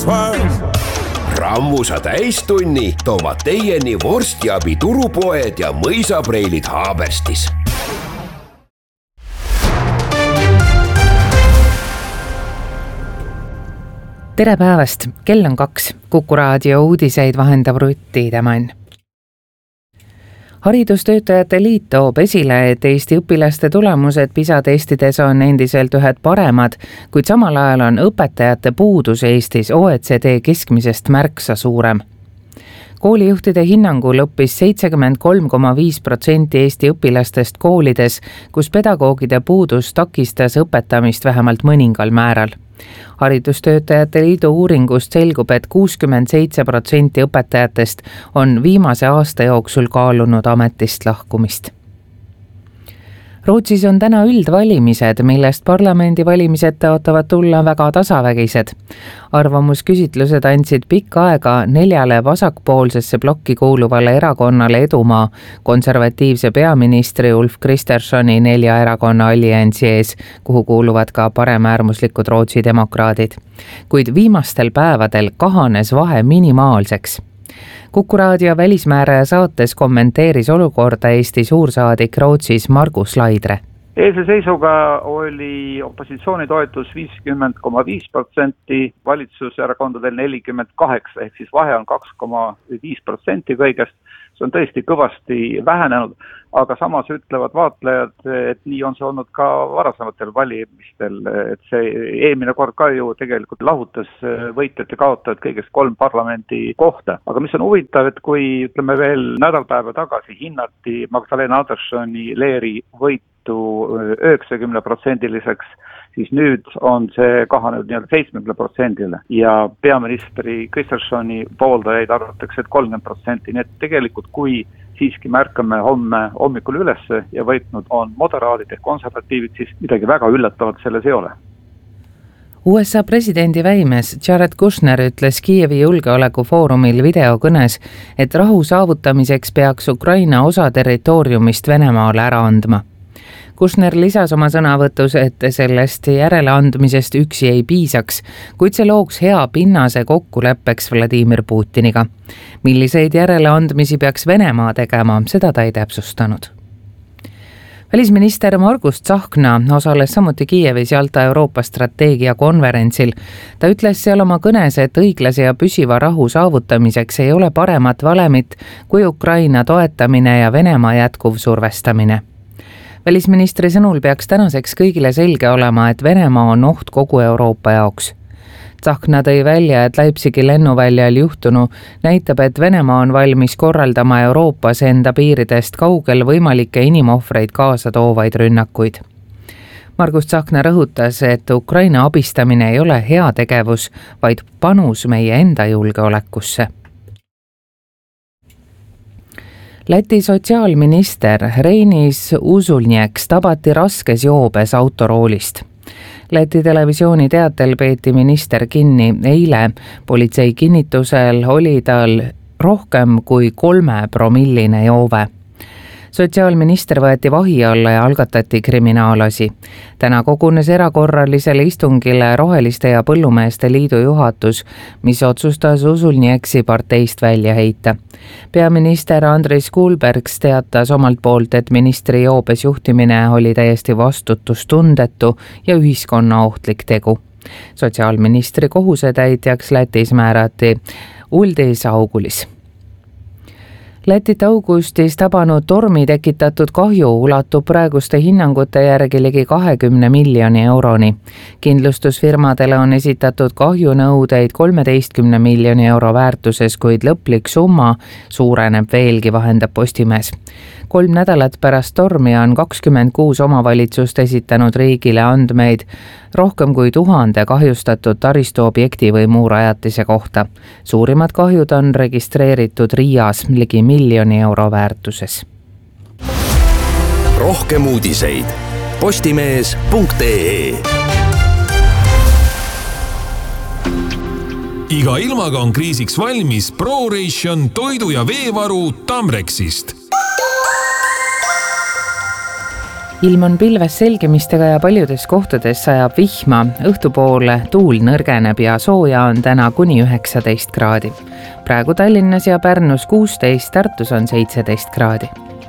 Rammusa täistunni toovad teieni vorstiabi turupoed ja mõisapreilid Haaberstis. Tere päevast, kell on 2. Kuku raadio uudiseid vahendab Rutti Temann. Haridustöötajate liit toob esile, et Eesti õpilaste tulemused PISA-testides on endiselt ühed paremad, kuid samal ajal on õpetajate puudus Eestis OECD keskmisest märksa suurem. Koolijuhtide hinnangul õppis 73,5% Eesti õpilastest koolides, kus pedagoogide puudus takistas õpetamist vähemalt mõningal määral. Haridustöötajate liidu uuringust selgub, et 67% õpetajatest on viimase aasta jooksul kaalunud ametist lahkumist. Rootsis on täna üldvalimised, millest parlamendivalimised tõotavad tulla väga tasavägised. Arvamusküsitlused andsid pikka aega 4 vasakpoolsesse blokki kuuluvale erakonnale edumaa konservatiivse peaministri Ulf Kristerssoni 4 erakonna alliansi ees, kuhu kuuluvad ka paremäärmuslikud Rootsi demokraadid. Kuid viimastel päevadel kahanes vahe minimaalseks. Kuku raadio välismääraja saates kommenteeris olukorda Eesti suursaadik Rootsis Margus Laidre. Eilse seisuga oli opositsiooni toetus 50,5%, valitsuserakondadel 48%, ehk siis vahe on 2,5% kõigest. See on tõesti kõvasti vähenenud, aga samas ütlevad vaatlejad, et nii on see olnud ka varasematel valimistel, et see eelmine kord ka ju tegelikult lahutas võitjad ja kaotajad kõigest 3 parlamendi kohta. Aga mis on huvitav, et kui ütleme veel nädalpäeva tagasi hinnati Magdalena Anderssoni Leeri võitu 90%-liseks, siis nüüd on see kahanenud 70%-le ja peaministri Kristerssoni pooldajaid arvatakse, et 30%, nii et tegelikult kui siiski märkame homme hommikul ülesse ja võitnud on moderaadid ja konservatiivid, siis midagi väga üllatavat selles ei ole. USA presidendi väimes Jared Kushner ütles Kiievi julgeolekufoorumil videokõnes, et rahu saavutamiseks peaks Ukraina osa territooriumist Venemaale ära andma. Kushner lisas oma sõnavõtus, et sellest järeleandmisest üksi ei piisaks, kuid see looks hea pinnase kokkuleppeks Vladimir Putiniga. Milliseid järeleandmisi peaks Venemaa tegema, seda ta ei täpsustanud. Välisminister Margus Tsahkna osales samuti Kiievis Jalta Euroopa strateegia konverentsil. Ta ütles seal oma kõnes, et õiglase ja püsiva rahu saavutamiseks ei ole paremat valemit kui Ukraina toetamine ja Venemaa jätkuv survestamine. Välisministri sõnul peaks tänaseks kõigile selge olema, et Venemaa on oht kogu Euroopa jaoks. Tsahkna tõi välja, et Leipzigi lennuväljal juhtunu näitab, et Venemaa on valmis korraldama Euroopas enda piiridest kaugel võimalikke inimohvreid kaasa toovaid rünnakuid. Margus Tsahkna rõhutas, et Ukraina abistamine ei ole hea tegevus, vaid panus meie enda julgeolekusse. Läti sotsiaalminister Reinis Usulnieks tabati raskes joobes autoroolist. Läti televisiooni teatel peeti minister kinni eile. Politsei kinnitusel oli tal rohkem kui 3-promilline joove. Sotsiaalminister võeti vahi alla ja algatati kriminaalasi. Täna kogunes erakorralisele istungile Roheliste ja Põllumeeste liidu juhatus, mis otsustas Usulnieksi parteist välja heita. Peaminister Andris Kulbergs teatas omalt poolt, et ministri joobes juhtimine oli täiesti vastutustundetu ja ühiskonna ohtlik tegu. Sotsiaalministri kohusetäitjaks Lätis määrati Uldis Augulis. Lätit augustis tabanud tormi tekitatud kahju ulatub praeguste hinnangute järgi ligi 20 miljoni euroni. Kindlustusfirmadele on esitatud kahjunõudeid 13 miljoni euro väärtuses, kuid lõplik summa suureneb veelgi, vahendab Postimees. 3 nädalat pärast tormi on 26 omavalitsust esitanud riigile andmeid rohkem kui 1000 kahjustatud taristuobjekti või muu rajatise kohta. Suurimad kahjud on registreeritud Riias ligi 1 miljoni euro väärtuses. Rohkem uudiseid postimees.ee. Iga ilmaga on kriisiks valmis ProRation toidu- ja veevaru Tamrexist. ilm on pilves selgimistega ja paljudes kohtades sajab vihma. Õhtupoole tuul nõrgeneb ja sooja on täna kuni 19 kraadi. Praegu Tallinnas ja Pärnus 16, Tartus on 17 kraadi.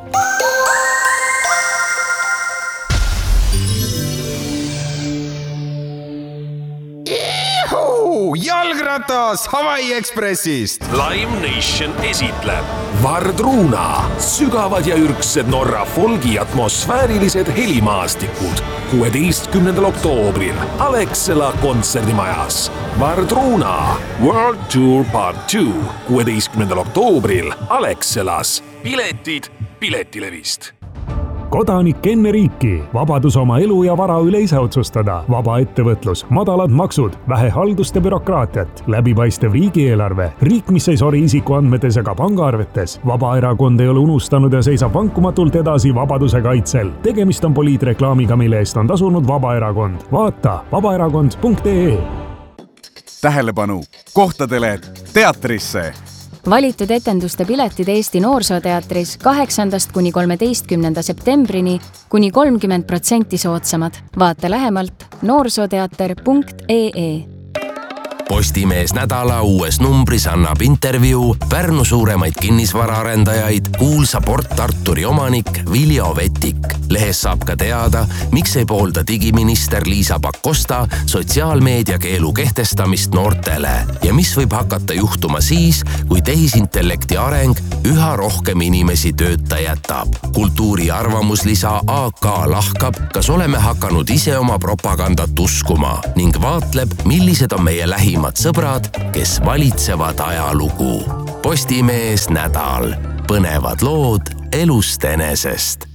Jalgratas Hawaii Expressist. Lime Nation esitleb Vardruna, sügavad ja ürgsed Norra folgi atmosfäärilised helimaastikud 16. oktoobril Alexela kontserdimajas. Vardruna World Tour Part 2 16. oktoobril Alexelas. Piletid Piletilevist. Kodanik enne riiki, vabadus oma elu ja vara üle ise otsustada, vaba ettevõtlus, madalad maksud, vähe haldust ja bürokraatiat, läbipaistev riigieelarve, riik, mis ei sori isikuandmetes ega pangaarvetes. Vabaerakond ei ole unustanud ja seisab vankumatult edasi vabaduse kaitsel. Tegemist on poliitreklaamiga, mille eest on tasunud Vabaerakond. Vaata vabaerakond.ee. Tähelepanu, kohtadele teatrisse! Valitud etenduste piletid Eesti Noorsooteatris 8. kuni 13. septembrini kuni 30% soodsamad. Vaata lähemalt noorsooteater.ee. Postimees nädala uues numbris annab intervjuu Pärnu suuremaid kinnisvaraarendajaid kuulsa Port Arturi omanik Viljo Vetik. Lehes saab ka teada, miks ei poolda digiminister Liisa Pakosta sotsiaalmeedia keelu kehtestamist noortele ja mis võib hakata juhtuma siis, kui tehisintellekti areng üha rohkem inimesi tööta jätab. Kultuuri arvamuslisa AK lahkab, kas oleme hakanud ise oma propagandat uskuma ning vaatleb, millised on meie lähimad sõbrad, kes valitsevad ajalugu. Postimees nädal. Põnevad lood elust enesest.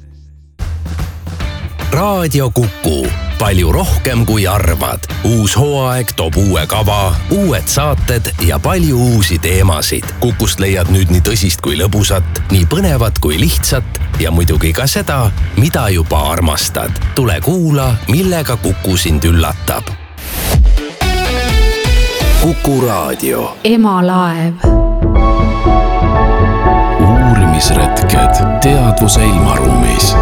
Raadio Kuku. Palju rohkem kui arvad. Uus hooaeg toob uue kava, uued saated ja palju uusi teemasid. Kukust leiad nüüd nii tõsist kui lõbusat, nii põnevat kui lihtsat ja muidugi ka seda, mida juba armastad. Tule kuula, millega Kuku sind üllatab. Kuku raadio. Emalaev. Uurimisretked teadvuse ilmaruumis.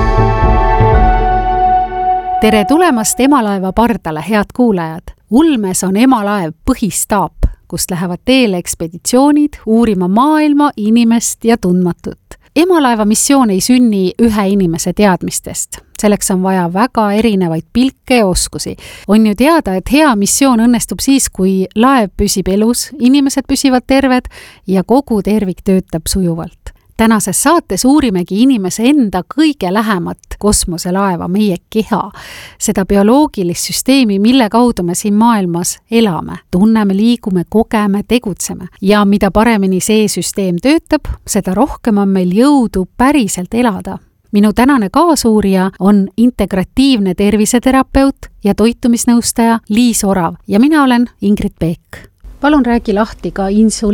Tere tulemast Emalaeva pardale, head kuulajad! Ulmes on Emalaev põhistaap, kust lähevad teele ekspeditsioonid uurima maailma, inimest ja tundmatut. Emalaeva missioon ei sünni ühe inimese teadmistest. Selleks on vaja väga erinevaid pilke ja oskusi. On ju teada, et hea missioon õnnestub siis, kui laev püsib elus, inimesed püsivad terved ja kogu tervik töötab sujuvalt. Tänases saates uurimegi inimese enda kõige lähemat kosmoselaeva, meie keha, seda bioloogilist süsteemi, mille kaudu me siin maailmas elame, tunneme, liigume, kogeme, tegutseme. Ja mida paremini see süsteem töötab, seda rohkem on meil jõudu päriselt elada. Minu tänane kaasuurija on integratiivne terviseterapeut ja toitumisnõustaja Liis Orav ja mina olen Ingrid Peek. Palun räägi lahti ka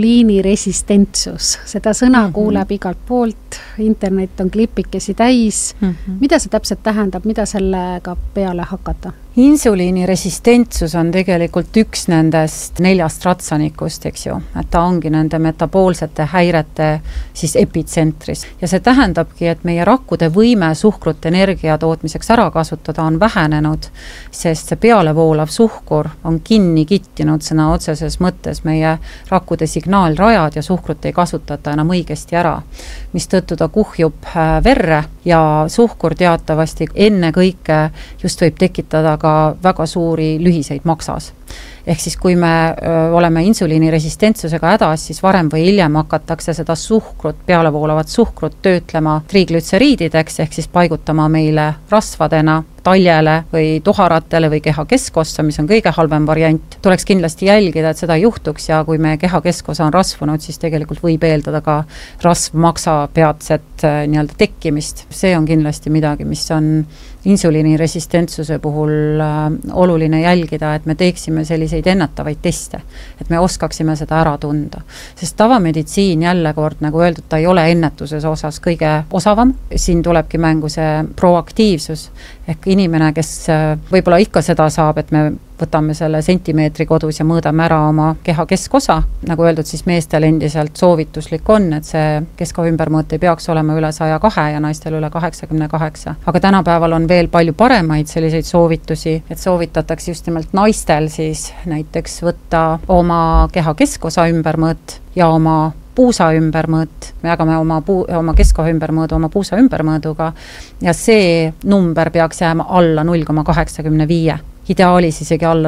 insuliiniresistentsus. Seda sõna kuuleb igalt poolt, internet on klipikesi täis. Mida see täpselt tähendab, mida sellega peale hakata? Insuliiniresistentsus on tegelikult üks nendest 4 ratsanikust, eks ju. Et ta ongi nende metaboolsete häirete siis epitsentris. Ja see tähendabki, et meie rakkude võime suhkrut energia tootmiseks ära kasutada on vähenenud, sest see pealevoolav suhkur on kinni kittinud sõna otseses mõttes meie rakkude signaalrajad ja suhkrut ei kasutata enam õigesti ära, mis tõttu ta kuhjub verre ja suhkur teatavasti enne kõike just võib tekitada ka väga suuri lühiseid maksas. Ehk siis kui me oleme insuliiniresistentsusega hädas, siis varem või hiljem hakatakse seda suhkrut, pealevoolavat suhkrut töötlema triiglütseriidideks, ehk siis paigutama meile rasvadena, taljele või tuharatele või keha keskossa, mis on kõige halvem variant. Tuleks kindlasti jälgida, et seda juhtuks ja kui me keha keskosa on rasvunud, siis tegelikult võib eeldada ka rasvmaksa peatset nii-öelda tekkimist. See on kindlasti midagi, mis on insuliiniresistentsuse puhul oluline jälgida, et me teeksime selliseid ennetavaid teste, et me oskaksime seda ära tunda. Sest tavameditsiin jälle kord, nagu öeldud, ta ei ole ennetuses osas kõige osavam. Siin tulebki mängu see proaktiivsus, ehk inimene, kes võib-olla ikka seda saab, et me võtame selle sentimeetri kodus ja mõõdame ära oma keha keskosa, nagu öeldud, siis meestel endiselt soovituslik on, et see keskoha ümbermõõt ei peaks olema üle 102 ja naistel üle 88. Aga tänapäeval on veel palju paremaid selliseid soovitusi, et soovitatakse just nimelt naistel siis näiteks võtta oma keha keskosa ümbermõõt ja oma puusa ümbermõõt, me jagame oma keskoha ümbermõõdu oma puusa ümbermõõduga ja see number peaks jääma alla 0,85. Ideaalis isegi alla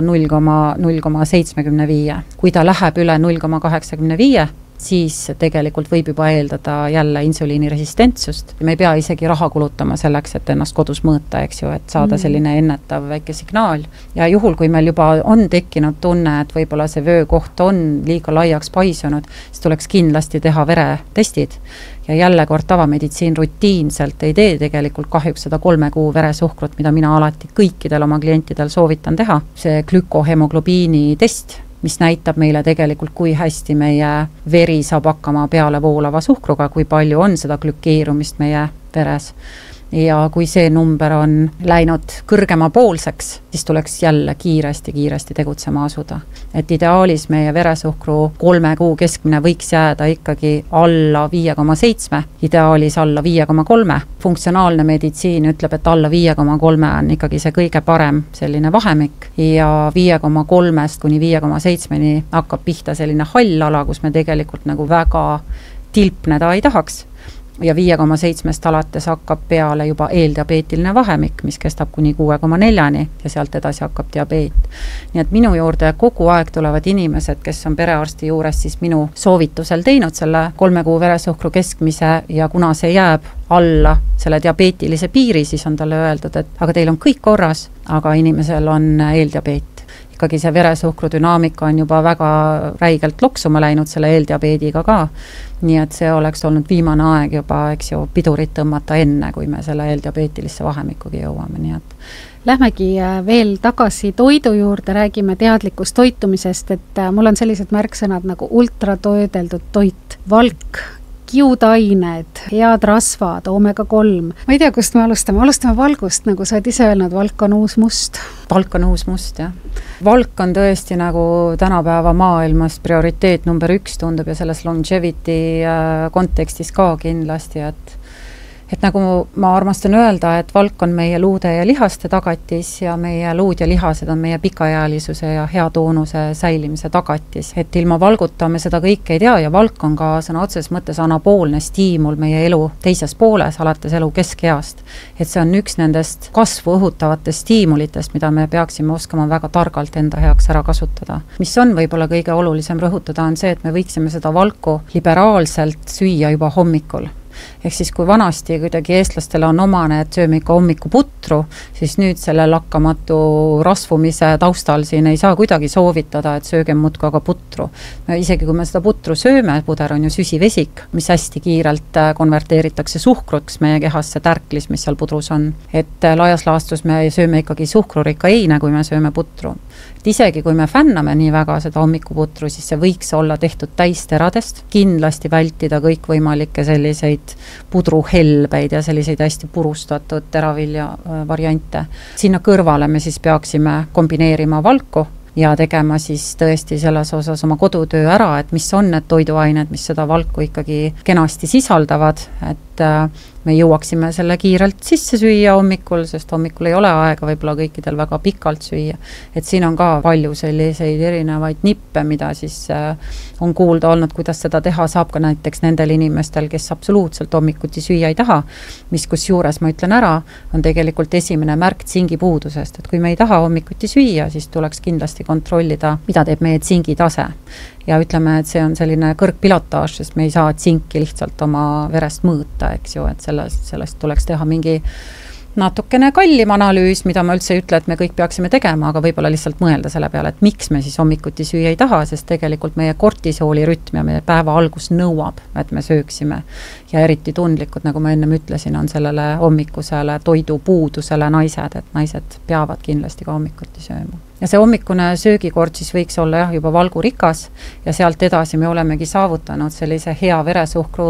0,75. Kui ta läheb üle 0,85, siis tegelikult võib juba eeldada jälle insuliiniresistentsust. Me ei pea isegi raha kulutama selleks, et ennast kodus mõõta, eks ju, et saada selline ennetav väike signaal. Ja juhul, kui meil juba on tekkinud tunne, et võib-olla see vöökoht on liiga laiaks paisunud, siis tuleks kindlasti teha veretestid. Ja jälle kord tavameditsiin rutiinselt ei tee tegelikult kahjuks seda 3 kuu veresuhkrut, mida mina alati kõikidel oma klientidel soovitan teha. See glükohemoglobiini test, mis näitab meile tegelikult, kui hästi meie veri saab hakkama peale voolava suhkruga, kui palju on seda glükeerumist meie veres. Ja kui see number on läinud kõrgema poolseks, siis tuleks jälle kiiresti tegutsema asuda. Et ideaalis meie veresuhkru 3 kuu keskmine võiks jääda ikkagi alla 5,7, ideaalis alla 5,3. Funktsionaalne meditsiin ütleb, et alla 5,3 on ikkagi see kõige parem selline vahemik ja 5,3 kuni 5,7 hakkab pihta selline hall ala, kus me tegelikult nagu väga tilpneda ei tahaks. Ja 5,7 alates hakkab peale juba eeldiabeetiline vahemik, mis kestab kuni 6,4 ja sealt edasi hakkab diabeet. Nii et minu juurde kogu aeg tulevad inimesed, kes on perearsti juures siis minu soovitusel teinud selle 3 kuu veresuhkru keskmise ja kuna see jääb alla selle diabeetilise piiri, siis on talle öeldud, et aga teil on kõik korras, aga inimesel on eeldiabeet. Ikkagi see veresuhkru dünaamika on juba väga räigelt loksuma läinud selle eeldiabeediga ka, nii et see oleks olnud viimane aeg juba, eks ju, pidurit tõmmata enne, kui me selle eeldiabeetilisse vahemikugi jõuame, nii et Lähmegi veel tagasi toidu juurde, räägime teadlikust toitumisest, et mul on sellised märksõnad nagu ultratoedeldud toit, valk, kiudained, head rasvad, omega-3. Ma ei tea, kust me alustame valgust, nagu sa oled ise öelnud, valk on uus must. Valk on uus must, jah. Valk on tõesti nagu tänapäeva maailmas prioriteet number 1 tundub ja selles longevity kontekstis ka kindlasti, et nagu ma armastan öelda, et valk on meie luude ja lihaste tagatis ja meie luud ja lihased on meie pikaealisuse ja hea toonuse säilimise tagatis. Et ilma valguta me seda kõike ei tea ja valk on ka sõna otses mõttes anaboolne stiimul meie elu teises pooles, alates elu keskeast. Et see on üks nendest kasvu õhutavatest stiimulitest, mida me peaksime oskama väga targalt enda heaks ära kasutada. Mis on võib-olla kõige olulisem rõhutada on see, et me võiksime seda valku liberaalselt süüa juba hommikul. Ehk siis kui vanasti kuidagi eestlastele on omane, et sööme ikka hommikuputru, siis nüüd selle lakkamatu rasvumise taustal siin ei saa kuidagi soovitada, et söögem muudkui aga putru. Isegi kui me seda putru sööme, puder on ju süsivesik, mis hästi kiirelt konverteeritakse suhkruks meie kehasse tärklis, mis seal pudrus on. Et laias laastus me sööme ikkagi suhkrurikka eine, kui me sööme putru. Et isegi kui me fänname nii väga seda hommikuputru, siis see võiks olla tehtud täisteradest, kindlasti vältida kõikvõimalikke selliseid pudruhelbeid ja selliseid hästi purustatud teravilja variante. Sinna kõrvale me siis peaksime kombineerima valku ja tegema siis tõesti selles osas oma kodutöö ära, et mis on need toiduained, mis seda valku ikkagi kenasti sisaldavad, et me jõuaksime selle kiirelt sisse süüa hommikul, sest hommikul ei ole aega võib-olla kõikidel väga pikalt süüa. Et siin on ka palju selliseid erinevaid nippe, mida siis on kuulda olnud, kuidas seda teha saab ka näiteks nendel inimestel, kes absoluutselt hommikuti süüa ei taha, mis kus juures ma ütlen ära, on tegelikult esimene märk tsingipuudusest, et kui me ei taha hommikuti süüa, siis tuleks kindlasti kontrollida, mida teeb meie tsingitase. Ja ütleme, et see on selline kõrgpilotaaž, sest me ei saa tsinki lihtsalt oma verest mõõta, eks ju, et sellest tuleks teha mingi natukene kallim analüüs, mida ma üldse ei ütle, et me kõik peaksime tegema, aga võib-olla lihtsalt mõelda selle peale, et miks me siis hommikuti süüa ei taha, sest tegelikult meie kortisooli rütm ja meie päeva algus nõuab, et me sööksime. Ja eriti tundlikud, nagu ma ennem ütlesin, on sellele hommikusele toidupuudusele naised, et naised peavad kindlasti ka hommikuti sööma. Ja see hommikune söögikord siis võiks olla juba valgurikas ja sealt edasi me olemegi saavutanud sellise hea veresuhkru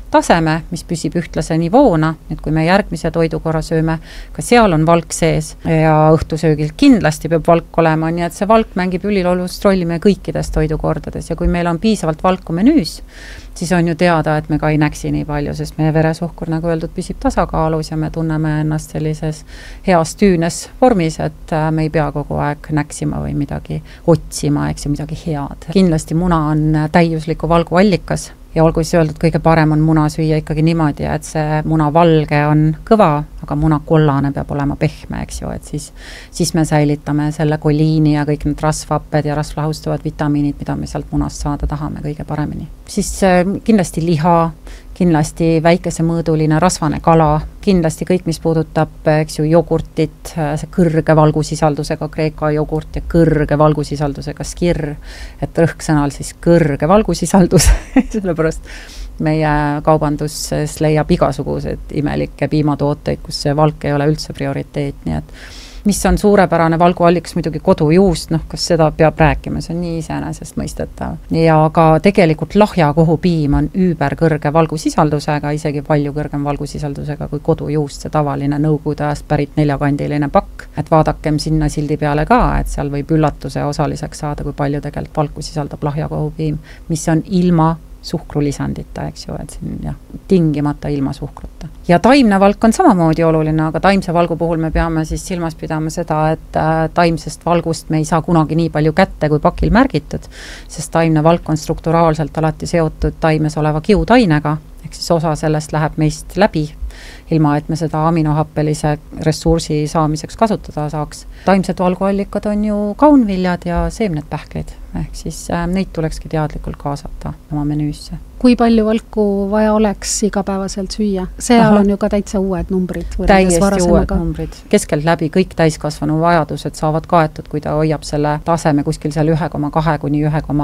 taseme, mis püsib ühtlase nivoona, et kui me järgmise toidukorra sööme, ka seal on valk sees ja õhtusöögil kindlasti peab valk olema, nii et see valk mängib ülilolust rolli meie kõikides toidukordades ja kui meil on piisavalt valku menüüs, siis on ju teada, et me ka ei näksi nii palju, sest meie veresuhkur, nagu öeldud, püsib tasakaalus ja me tunneme ennast sellises heas tüünes vormis, et me ei pea kogu aeg näksima või midagi otsima, eks ju, midagi head. Kindlasti muna on täiusliku valgu allikas ja olgu siis öeldud, kõige parem on muna süüa ikkagi niimoodi, et see muna valge on kõva, aga muna kollane peab olema pehme, eks ju, et siis me säilitame selle koliini ja kõik need rasvhapped ja rasvlahustavad vitamiinid, mida me sealt munast saada tahame kõige paremini. Siis kindlasti liha, kindlasti väikesemõõduline rasvane kala, kindlasti kõik, mis puudutab, eks ju, jogurtit, see kõrge valgusisaldusega Kreeka jogurt ja kõrge valgusisaldusega skir, et rõhksõnal siis kõrge valgusisaldus, sellepärast meie kaubanduses leiab igasuguseid imelikke piimatooteid, kus see valk ei ole üldse prioriteet, nii et mis on suurepärane valguallikas muidugi kodujuust, kas seda peab rääkima, see on nii iseenesest mõistetav. Ja ka tegelikult lahjakohupiim on üüberkõrge valgusisaldusega, isegi palju kõrgem valgusisaldusega kui kodujuust, see tavaline nõukogude ajast pärit 4-kandiline pakk. Et vaadakem sinna sildi peale ka, et seal võib üllatuse osaliseks saada, kui palju tegelikult valku sisaldab lahjakohupiim, mis on ilma suhkrulisandita, eks ju, et siin jah, tingimata ilma suhkruta. Ja taimne valk on samamoodi oluline, aga taimse valgu puhul me peame siis silmas pidama seda, et taimsest valgust me ei saa kunagi nii palju kätte kui pakil märgitud, sest taimne valk on strukturaalselt alati seotud taimes oleva kiudainega, ehk siis osa sellest läheb meist läbi, ilma et me seda aminohappelise ressursi saamiseks kasutada saaks. Taimsed valguallikad on ju kaunviljad ja seemned pähklid, ehk siis neid tulekski teadlikult kaasata oma menüüsse. Kui palju valku vaja oleks igapäevaselt süüa? Seal on ju ka täitsa uued numbrid. Täiesti uued numbrid. Keskelt läbi kõik täiskasvanu vajadused saavad kaetud, kui ta hoiab selle taseme kuskil seal 1,2 kuni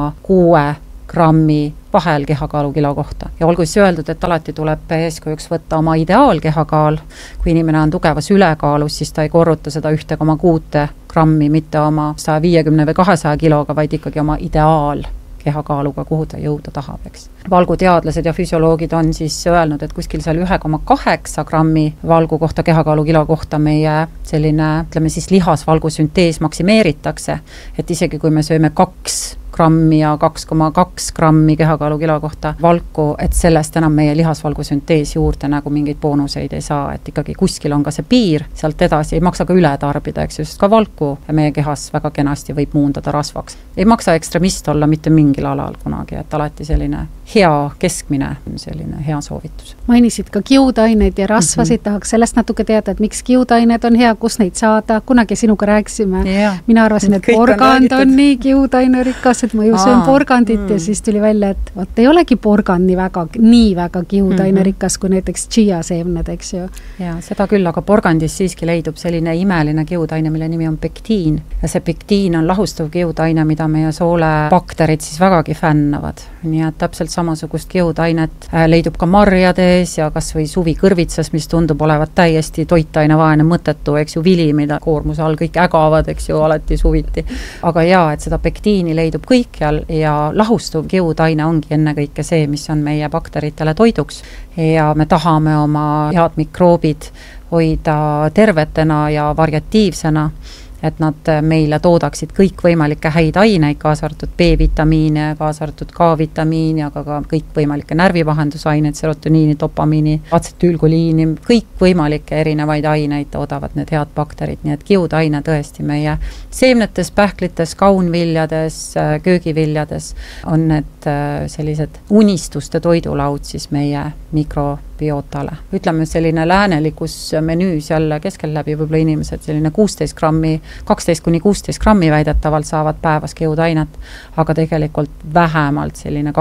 1,6 grammi vahel kehakaalu kilo kohta. Ja olgu siis öeldud, et alati tuleb eeskujuks võtta oma ideaalkehakaal. Kui inimene on tugevas ülekaalus, siis ta ei korruta seda 1,6 grammi, mitte oma 150 või 200 kiloga, vaid ikkagi oma ideaal kehakaaluga, kuhu ta jõuda tahab, eks. Valguteadlased ja füsioloogid on siis öelnud, et kuskil seal 1,8 grammi valgu kohta, kehakaalu kilo kohta meie selline, ütleme siis lihasvalgusüntees maksimeeritakse, et isegi kui me sööme 2 grammi ja 2,2 grammi kehakaalu kilo kohta valku, et sellest enam meie lihasvalgusüntees juurde nagu mingeid boonuseid ei saa, et ikkagi kuskil on ka see piir, sealt edasi ei maksa ka üle tarbida, eks just ka valku meie kehas väga kenasti võib muundada rasvaks. Ei maksa ekstremist olla mitte mingil alal kunagi, et alati selline hea keskmine, selline hea soovitus. Mainisid ka kiudaineid ja rasvasid, tahaks sellest natuke teada, et miks kiudained on hea, kus neid saada, kunagi sinuga rääksime. Mina arvasin, et porgand on nii kiudainerikas, et ma ju söön porgandit ja siis tuli välja, et vaat ei olegi porgand nii väga kiudainerikas kui näiteks chia-seemned, eks ju. Ja seda küll, aga porgandis siiski leidub selline imeline kiudaine, mille nimi on pektiin. Ja see pektiin on lahustav kiudaine, mida meie soolebakterid siis vägagi fännavad. Nii et täpselt samasugust kiudainet leidub ka marjades ja kas või suvi kõrvitsas, mis tundub olevat täiesti toitainevaene mõttetu, eks ju, vili, mida koormuse all kõik ägavad, eks ju, alati suviti. Aga jaa, et seda pektiini leidub kõikjal ja lahustuv kiudaine ongi ennekõike see, mis on meie bakteritele toiduks ja me tahame oma head mikroobid hoida tervetena ja variatiivsena, et nad meile toodaksid kõikvõimalikke häid aineid, kaasa arvatud B-vitamiine, kaasa arvatud K-vitamiini, aga ka kõikvõimalikke närvivahendusaineid, serotoniini, dopamiini, atsetüülkoliini, kõikvõimalikke erinevaid aineid toodavad need head bakterid, nii et kiudaine tõesti meie seemnetes, pähklites, kaunviljades, köögiviljades on need sellised unistuste toidulaud siis meie mikrobiotale. Ütleme selline läänelikus menüüs jälle keskel läbi võib-olla inimesed selline 12 kuni 16 grammi väidetavalt saavad päevas kiudainet, aga tegelikult vähemalt selline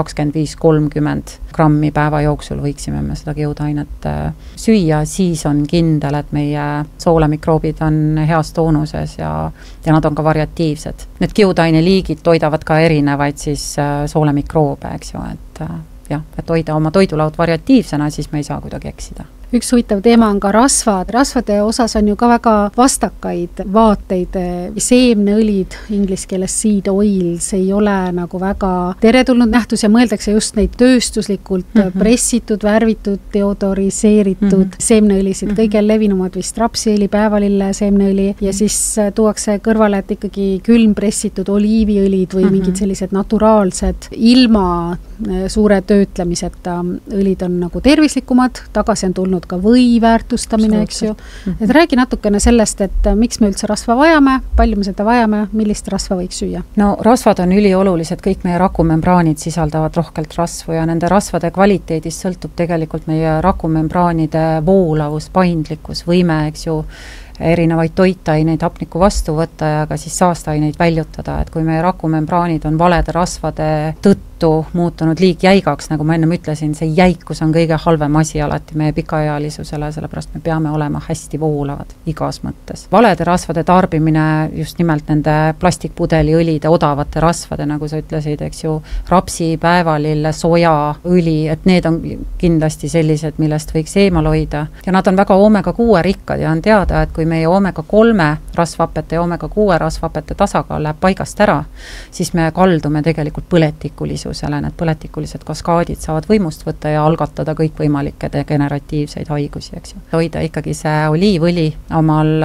25-30 grammi päeva jooksul võiksime me seda kiudainet süüa, siis on kindel, et meie soolemikroobid on heas toonuses ja nad on ka variatiivsed. Need kiudaine liigid toidavad ka erinevaid siis soolemikroobе, eks ju, et hoida oma toidulaud variatiivsena, siis me ei saa kuidagi eksida. Üks huvitav teema on ka rasvad. Rasvade osas on ju ka väga vastakaid vaateid. Seemneõlid, inglise keeles seed oils, ei ole nagu väga teretulnud nähtus ja mõeldakse just neid tööstuslikult pressitud, värvitud, deodoriseeritud seemneõlisid. Kõige levinumad vist rapsiõli, päevalille seemneõli ja siis tuuakse kõrvale, et ikkagi külm pressitud oliiviõlid või mingid sellised naturaalsed ilma suure töötlemiseta õlid on nagu tervislikumad. Tagasi on tulnud ka või väärtustamine, eks ju. Et räägi natukene sellest, et miks me üldse rasva vajame, palju me seda vajame, millist rasva võiks süüa? No rasvad on üliolulised, kõik meie rakumembraanid sisaldavad rohkelt rasvu ja nende rasvade kvaliteedist sõltub tegelikult meie rakumembraanide voolavus, paindlikkus, võime, eks ju, erinevaid toitaineid hapniku vastu võtta ja ka siis saastaineid väljutada, et kui meie rakumembraanid on valede rasvade tõttu muutunud liig jäigaks, nagu ma ennem ütlesin, see jäikus on kõige halvem asi alati meie pikaealisusele, sellepärast me peame olema hästi voolavad igas mõttes. Valede rasvade tarbimine, just nimelt nende plastikpudeliõlide, odavate rasvade, nagu sa ütlesid, eks ju, rapsi, päevalille, soja, õli, et need on kindlasti sellised, millest võiks eemal hoida. Ja nad on väga omega-6 rikkad ja on teada, et kui meie omega-3 rasvhapete ja omega-6 rasvhapete tasakaal läheb paigast ära, siis me kaldume tegelikult põletikulisusele. Need põletikulised kaskaadid saavad võimust võtta ja algatada kõikvõimalikke degeneratiivseid haigusi, eks ju. Hoida ikkagi see oliivõli omal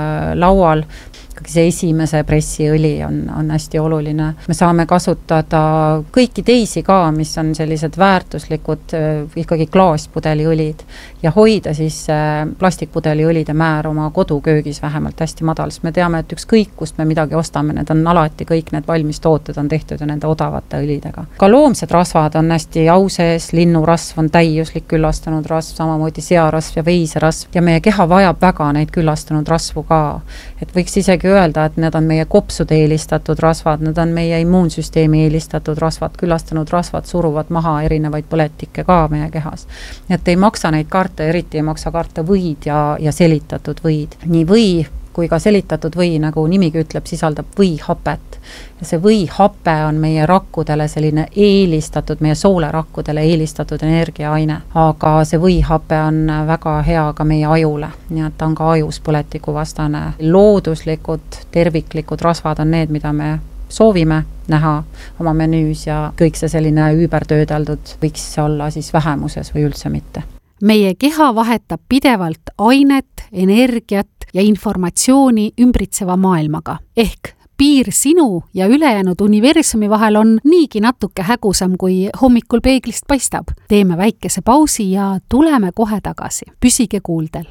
laual, ikkagi see esimese pressiõli on hästi oluline. Me saame kasutada kõiki teisi ka, mis on sellised väärtuslikud ikkagi klaaspudeliõlid ja hoida siis plastikpudeliõlide määr oma koduköögis vähemalt hästi madal, sest me teame, et ükskõik kust me midagi ostame, need on alati kõik need valmistooted on tehtud ja nende odavate õlidega. Ka loomsed rasvad on hästi au sees, linnurasv on täiuslik küllastunud rasv, samamoodi searasv ja veiserasv ja meie keha vajab väga neid küllastunud rasvu ka. Et võiks isegi öelda, et need on meie kopsude eelistatud rasvad, need on meie immuunsüsteemi eelistatud rasvad, küllastunud rasvad suruvad maha erinevaid põletikke ka meie kehas. Et ei maksa neid karta, eriti ei maksa karta võid ja selitatud võid. Nii või kui ka selitatud või, nagu nimigi ütleb, sisaldab võihapet. Ja see võihape on meie rakkudele selline eelistatud, meie soolerakkudele eelistatud energiaaine. Aga see võihape on väga hea ka meie ajule. Nii et ta on ka ajus põletikuvastane. Looduslikud, terviklikud rasvad on need, mida me soovime näha oma menüüs ja kõik see selline üübertöödeldud võiks olla siis vähemuses või üldse mitte. Meie keha vahetab pidevalt ainet, energiat ja informatsiooni ümbritseva maailmaga. Ehk piir sinu ja ülejäänud universumi vahel on niigi natuke hägusam, kui hommikul peeglist paistab. Teeme väikese pausi ja tuleme kohe tagasi. Püsige kuuldel.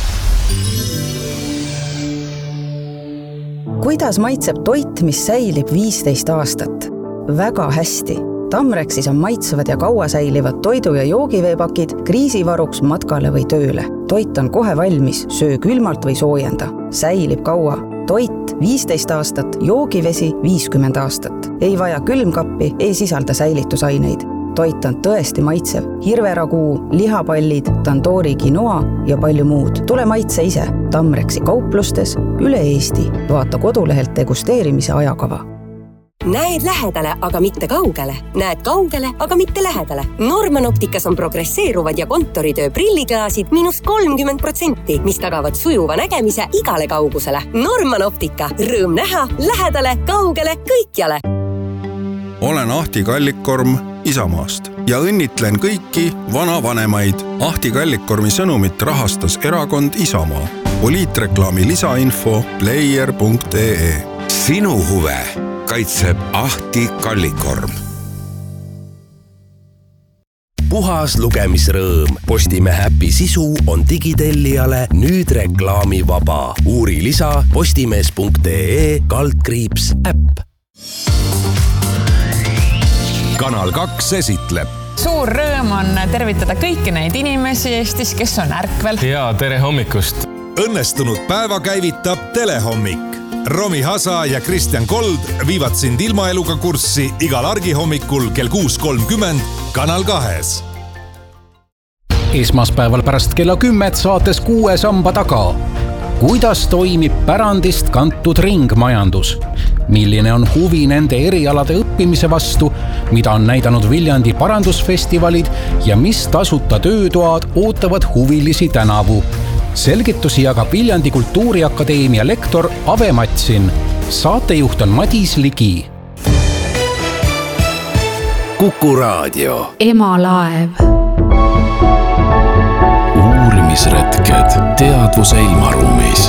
Kuidas maitseb toit, mis säilib 15 aastat? Väga hästi. Tamrexis on maitsevad ja kaua säilivad toidu- ja joogiveepakid kriisivaruks matkale või tööle. Toit on kohe valmis, söö külmalt või soojenda. Säilib kaua. Toit 15 aastat, joogivesi 50 aastat. Ei vaja külmkappi, ei sisalda säilitusaineid. Toit on tõesti maitsev. Hirveraguu, lihapallid, tandoori quinoa ja palju muud. Tule maitse ise. Tamrexi kauplustes üle Eesti. Vaata kodulehelt degusteerimise ajakava. Näed lähedale, aga mitte kaugele. Näed kaugele, aga mitte lähedale. Norman Opticas on progresseeruvad ja kontoritöö prilliklaasid -30%, mis tagavad sujuva nägemise igale kaugusele. Norman Optica. Rõõm näha, lähedale, kaugele, kõikjale. Olen Ahti Kallikkorm Isamaast ja õnnitlen kõiki vanavanemaid. Ahti Kallikkormi sõnumit rahastas erakond Isamaa. Poliitreklaami lisainfo player.ee. Sinu huve kaitseb Ahti Kallikkorm. Puhas lugemisrõõm. Postimehe äpi sisu on digitellijale nüüd reklaamivaba. Uuri lisa postimees.ee/äpp. Kanal 2 esitleb. Suur rõõm on tervitada kõiki neid inimesi Eestis, kes on ärkvel. Ja tere hommikust. Õnnestunud päeva käivitab Telehommik. Romi Hasa ja Kristjan Kold viivad sind ilmaeluga kurssi igal argihommikul kell 6.30 Kanal 2. Esmaspäeval pärast kella 10 saates 6 samba taga. Kuidas toimib pärandist kantud ringmajandus? milline on huvi nende erialade õppimise vastu, mida on näidanud Viljandi parandusfestivalid ja mis tasuta töötoad ootavad huvilisi tänavu. Selgitusi jagab Viljandi Kultuuriakadeemia lektor Ave Matsin. Saatejuht on Madis Ligi. Kuku Raadio. Emalaev. Uurimisretked teadvuse ilmaruumis.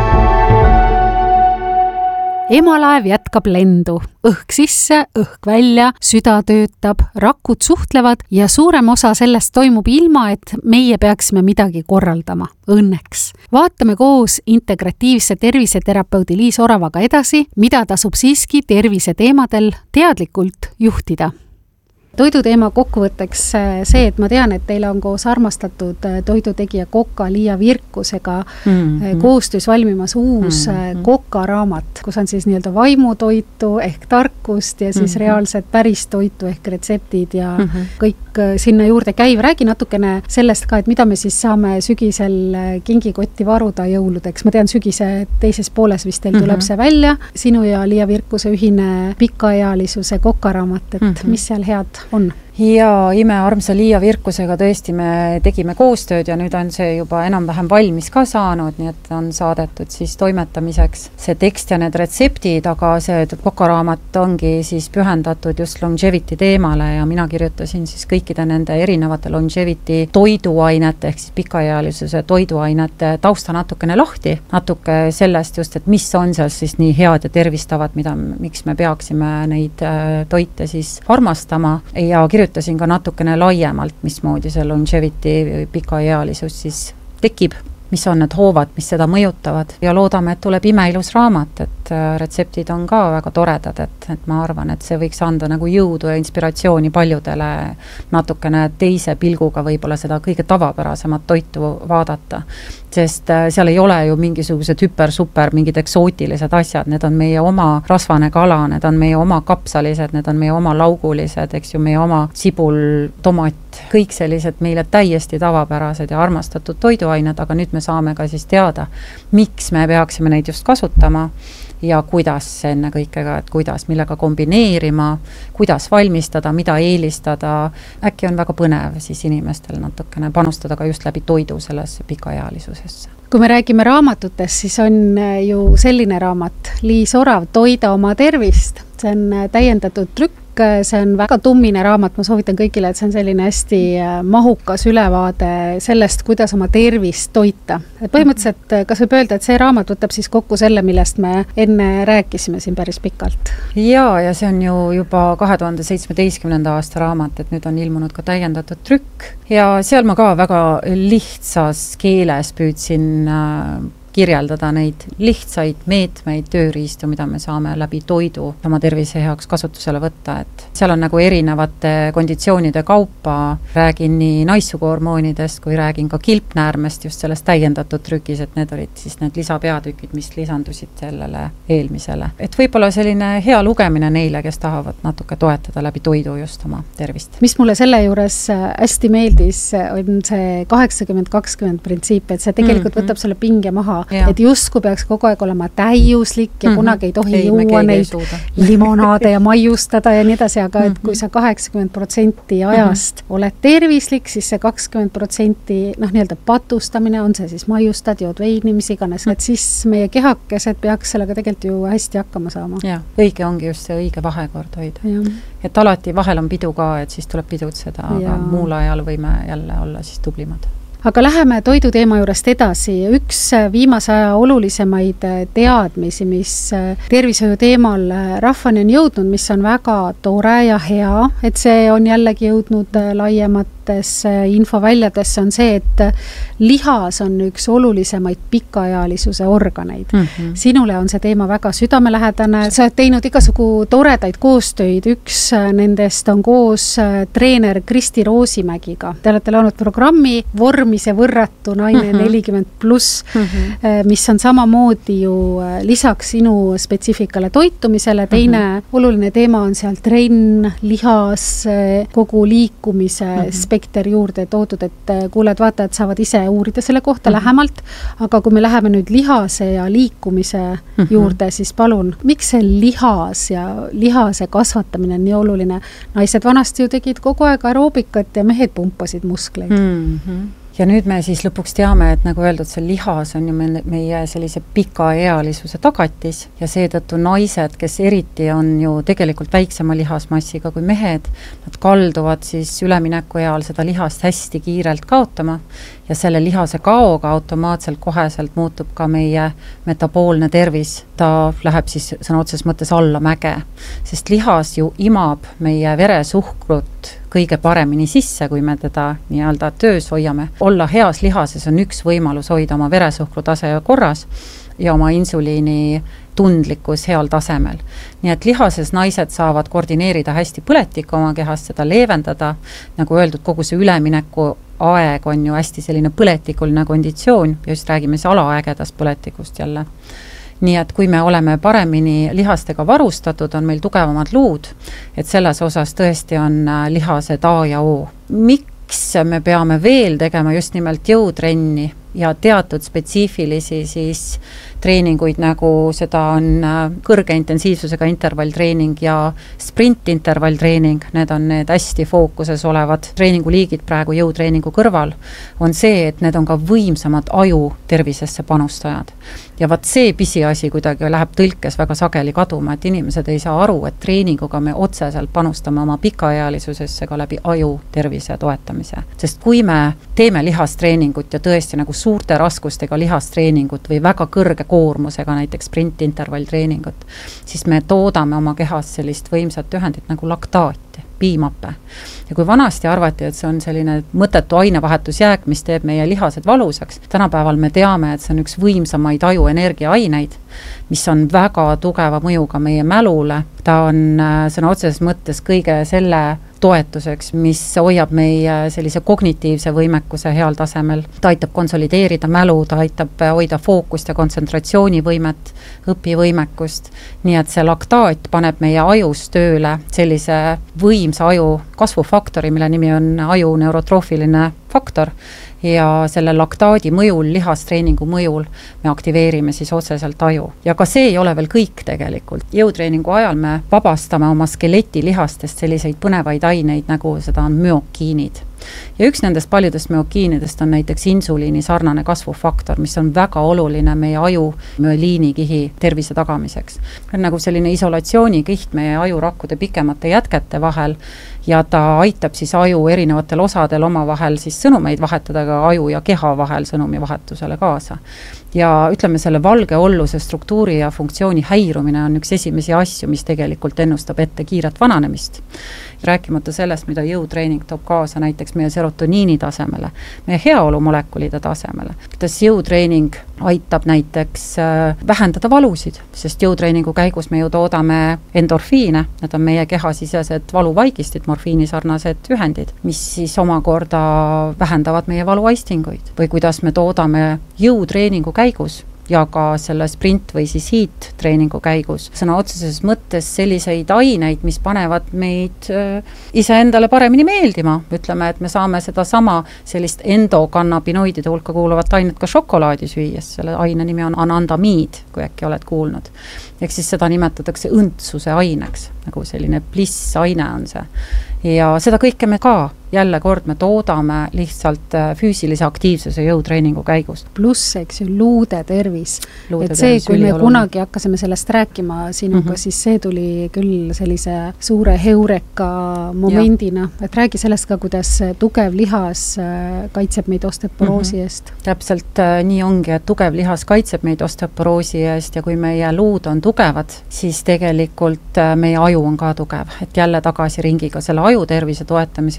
Emalaev jätkab lendu. Õhk sisse, õhk välja, süda töötab, rakud suhtlevad ja suurem osa sellest toimub ilma, et meie peaksime midagi korraldama. Õnneks. Vaatame koos integratiivse terviseterapeudi Liis Oravaga edasi, mida tasub siiski tervise teemadel teadlikult juhtida. Toiduteema kokkuvõtteks see, et ma tean, et teile on koos armastatud toidutegija Koka Liia Virkusega koostöös valmimas uus Koka raamat, kus on siis nii-öelda vaimutoitu ehk tarkust ja siis reaalset päris toitu ehk retseptid ja kõik sinna juurde käiv. Räägi natukene sellest ka, et mida me siis saame sügisel kingikotti varuda jõuludeks. Ma tean, sügise teises pooles vist teil tuleb see välja. Sinu ja Liia Virkuse ühine pikaealisuse Koka raamat, et mis seal head on? Ja imearmsa Liia Virkusega tõesti me tegime koostööd ja nüüd on see juba enam-vähem valmis ka saanud, nii et on saadetud siis toimetamiseks see tekst ja need retseptid, aga see Koka raamat ongi siis pühendatud just longevity teemale ja mina kirjutasin siis kõikide nende erinevate longevity toiduainete ehk siis pikaealisuse toiduainete tausta natukene lahti, natuke sellest just, et mis on seal siis nii head ja tervistavad, miks me peaksime neid toite siis armastama ja kirjutasin ka natukene laiemalt, mismoodi see longevity pikaealisus siis tekib, mis on need hoovad, mis seda mõjutavad ja loodame, et tuleb imeilus raamat, et retseptid on ka väga toredad, et ma arvan, et see võiks anda nagu jõudu ja inspiratsiooni paljudele natukene teise pilguga võib-olla seda kõige tavapärasemat toitu vaadata, sest seal ei ole ju mingisugused super mingid eksootilised asjad, need on meie oma rasvane kala, need on meie oma kapsalised, need on meie oma laugulised, eks ju, meie oma sibul, tomat, kõik sellised meile täiesti tavapärased ja armastatud toiduained, aga nüüd me saame ka siis teada, miks me peaksime neid just kasutama ja kuidas enne kõikega, et kuidas, millega kombineerima, kuidas valmistada, mida eelistada. Äkki on väga põnev siis inimestel natukene panustada ka just läbi toidu sellesse pikaealisusesse. Kui me räägime raamatutest, siis on ju selline raamat Liis Orav, Toida oma tervist. See on täiendatud trükk, see on väga tummine raamat, ma soovitan kõigile, et see on selline hästi mahukas ülevaade sellest, kuidas oma tervist toita. Põhimõtteliselt, kas võib öelda, et see raamat võtab siis kokku selle, millest me enne rääkisime siin päris pikalt? Ja see on ju juba 2017. aasta raamat, et nüüd on ilmunud ka täiendatud trükk ja seal ma ka väga lihtsas keeles püüdsin kirjeldada neid lihtsaid meetmeid, tööriistu, mida me saame läbi toidu oma tervise heaks kasutusele võtta, et seal on nagu erinevate konditsioonide kaupa, räägin nii naissuguhormoonidest kui räägin ka kilpnäärmest just sellest täiendatud trükis, et need olid siis need lisapeatükid, mis lisandusid sellele eelmisele. Et võib-olla selline hea lugemine neile, kes tahavad natuke toetada läbi toidu just oma tervist. Mis mulle selle juures hästi meeldis, on see 80-20 printsiip, et see tegelikult võtab selle pinge maha. Ja. Et justkui peaks kogu aeg olema täiuslik ja kunagi ei tohi juua neid limonaade ja maiustada ja nii edasi, aga et kui sa 80% ajast oled tervislik, siis see 20% nii-öelda patustamine, on see siis maiustad, jood veini, mis iganes, et siis meie kehakesed peaks sellega tegelikult ju hästi hakkama saama. Ja, õige ongi just see õige vahekord hoida. Et alati vahel on pidu ka, et siis tuleb pidutseda, aga muul ajal võime jälle olla siis tublimad. Aga läheme toiduteema juurest edasi. Üks viimase aja olulisemaid teadmisi, mis tervishoiu teemal rahvani on jõudnud, mis on väga tore ja hea, et see on jällegi jõudnud laiematesse infoväljadesse, on see, et lihas on üks olulisemaid pikaealisuse organeid. Sinule on see teema väga südamelähedane. Sa oled teinud igasugu toredaid koostöid. Üks nendest on koos treener Kristi Roosimägiga. Te olete laanud programmi Vorm peamise võrratu naine 40+, mis on samamoodi ju lisaks sinu spetsiifikale toitumisele, teine oluline teema on seal trenn, lihas, kogu liikumise spekter juurde toodud, et kuuled vaatajad saavad ise uurida selle kohta lähemalt, aga kui me läheme nüüd lihase ja liikumise juurde, siis palun, miks see lihas ja lihase kasvatamine on nii oluline? Naised vanasti ju tegid kogu aeg aeroobikat ja mehed pumpasid muskleid. Ja nüüd me siis lõpuks teame, et nagu öeldud, see lihas on ju meie sellise pikaealisuse tagatis ja seetõttu naised, kes eriti on ju tegelikult väiksema lihasmassiga kui mehed, nad kalduvad siis ülemineku eal seda lihast hästi kiirelt kaotama ja selle lihase kaoga automaatselt koheselt muutub ka meie metaboolne tervis. Ta läheb siis sõna otseses mõttes alla mäge, sest lihas ju imab meie veresuhkrut kõige paremini sisse, kui me teda nii-öelda töös hoiame. Olla heas lihases on üks võimalus hoida oma veresuhkru tase korras ja oma insuliini tundlikkus heal tasemel. Nii et lihases naised saavad koordineerida hästi põletikku oma kehast, seda leevendada. Nagu öeldud, kogu see ülemineku aeg on ju hästi selline põletikuline konditsioon ja just räägime see alaägedast põletikust jälle. Nii et kui me oleme paremini lihastega varustatud, on meil tugevamad luud, et selles osas tõesti on lihased A ja O. Miks me peame veel tegema just nimelt jõutrenni ja teatud spetsiifilisi siis treeninguid, nagu seda on kõrge intensiivsusega intervalltreening ja sprintintervalltreening, need on need hästi fookuses olevad treeninguliigid praegu jõutreeningu kõrval, on see, et need on ka võimsamad aju tervisesse panustajad. Ja vaat see pisiasi kuidagi läheb tõlkes väga sageli kaduma, et inimesed ei saa aru, et treeninguga me otseselt panustame oma pikaealisusesse ka läbi aju tervise toetamise. Sest kui me teeme lihastreeningut ja tõesti nagu suurte raskustega lihastreeningut või väga kõrge koormusega, näiteks sprintintervalltreeningut, siis me toodame oma kehas sellist võimsat ühendit nagu laktaati, piimappe. Ja kui vanasti arvati, et see on selline mõttetu ainevahetusjääk, mis teeb meie lihased valusaks, tänapäeval me teame, et see on üks võimsamaid aju energiaaineid, mis on väga tugeva mõjuga meie mälule. Ta on sõna otseses mõttes kõige selle toetuseks, mis hoiab meie sellise kognitiivse võimekuse heal tasemel. Ta aitab konsolideerida mälu, ta aitab hoida fookust ja kontsentratsioonivõimet, õpivõimekust. Nii et see laktaat paneb meie ajus tööle sellise võimsa aju kasvufaktori, mille nimi on aju neurotroofiline faktor. Ja selle laktaadi mõjul, lihastreeningu mõjul me aktiveerime siis otseselt aju. Ja ka see ei ole veel kõik tegelikult. Jõutreeningu ajal me vabastame oma skeletilihastest selliseid põnevaid aineid, nagu seda on müokiinid. Ja üks nendest paljudest müokiinidest on näiteks insuliini sarnane kasvufaktor, mis on väga oluline meie aju müeliinikihi tervise tagamiseks. On nagu selline isolatsioonikiht meie ajurakkude pikemate jätkete vahel ja ta aitab siis aju erinevatel osadel oma vahel siis sõnumeid vahetada ka aju ja keha vahel sõnumi vahetusele kaasa. Ja ütleme, selle valge olluse struktuuri ja funktsiooni häirumine on üks esimesi asju, mis tegelikult ennustab ette kiiret vananemist. Rääkimata sellest, mida jõutreening toob kaasa näiteks meie serotoniini tasemele, meie heaolumolekulide tasemele. Kuidas jõutreening aitab näiteks vähendada valusid, sest jõutreeningu käigus me ju toodame endorfiine, need on meie kehasisesed valuvaigistid, morfiinisarnased ühendid, mis siis omakorda vähendavad meie valuaistinguid. Või kuidas me toodame jõutreeningu käigus ja ka selle sprint või siis hiit treeningu käigus. Sõna otseses mõttes selliseid aineid, mis panevad meid iseendale paremini meeldima. Ütleme, et me saame seda sama sellist endokannabinoidide hulka kuuluvat ainet ka šokolaadi süües. Selle aine nimi on anandamiid, kui äkki oled kuulnud. Ehk siis seda nimetatakse õndsuse aineks, nagu selline bliss aine on see. Ja seda kõike me ka jälle kord me toodame lihtsalt füüsilise aktiivsuse jõutreeningu käigus. Pluss, eks ju, luude tervis. Et see, kui me kunagi hakkasime sellest rääkima sinuga, siis see tuli küll sellise suure heureka momendina. Et räägi sellest ka, kuidas tugev lihas kaitseb meid osteoporoosi eest. Täpselt nii ongi, et tugev lihas kaitseb meid osteoporoosi eest ja kui meie luud on tugevad, siis tegelikult meie aju on ka tugev. Et jälle tagasi ringiga selle aju tervise toetamise juurde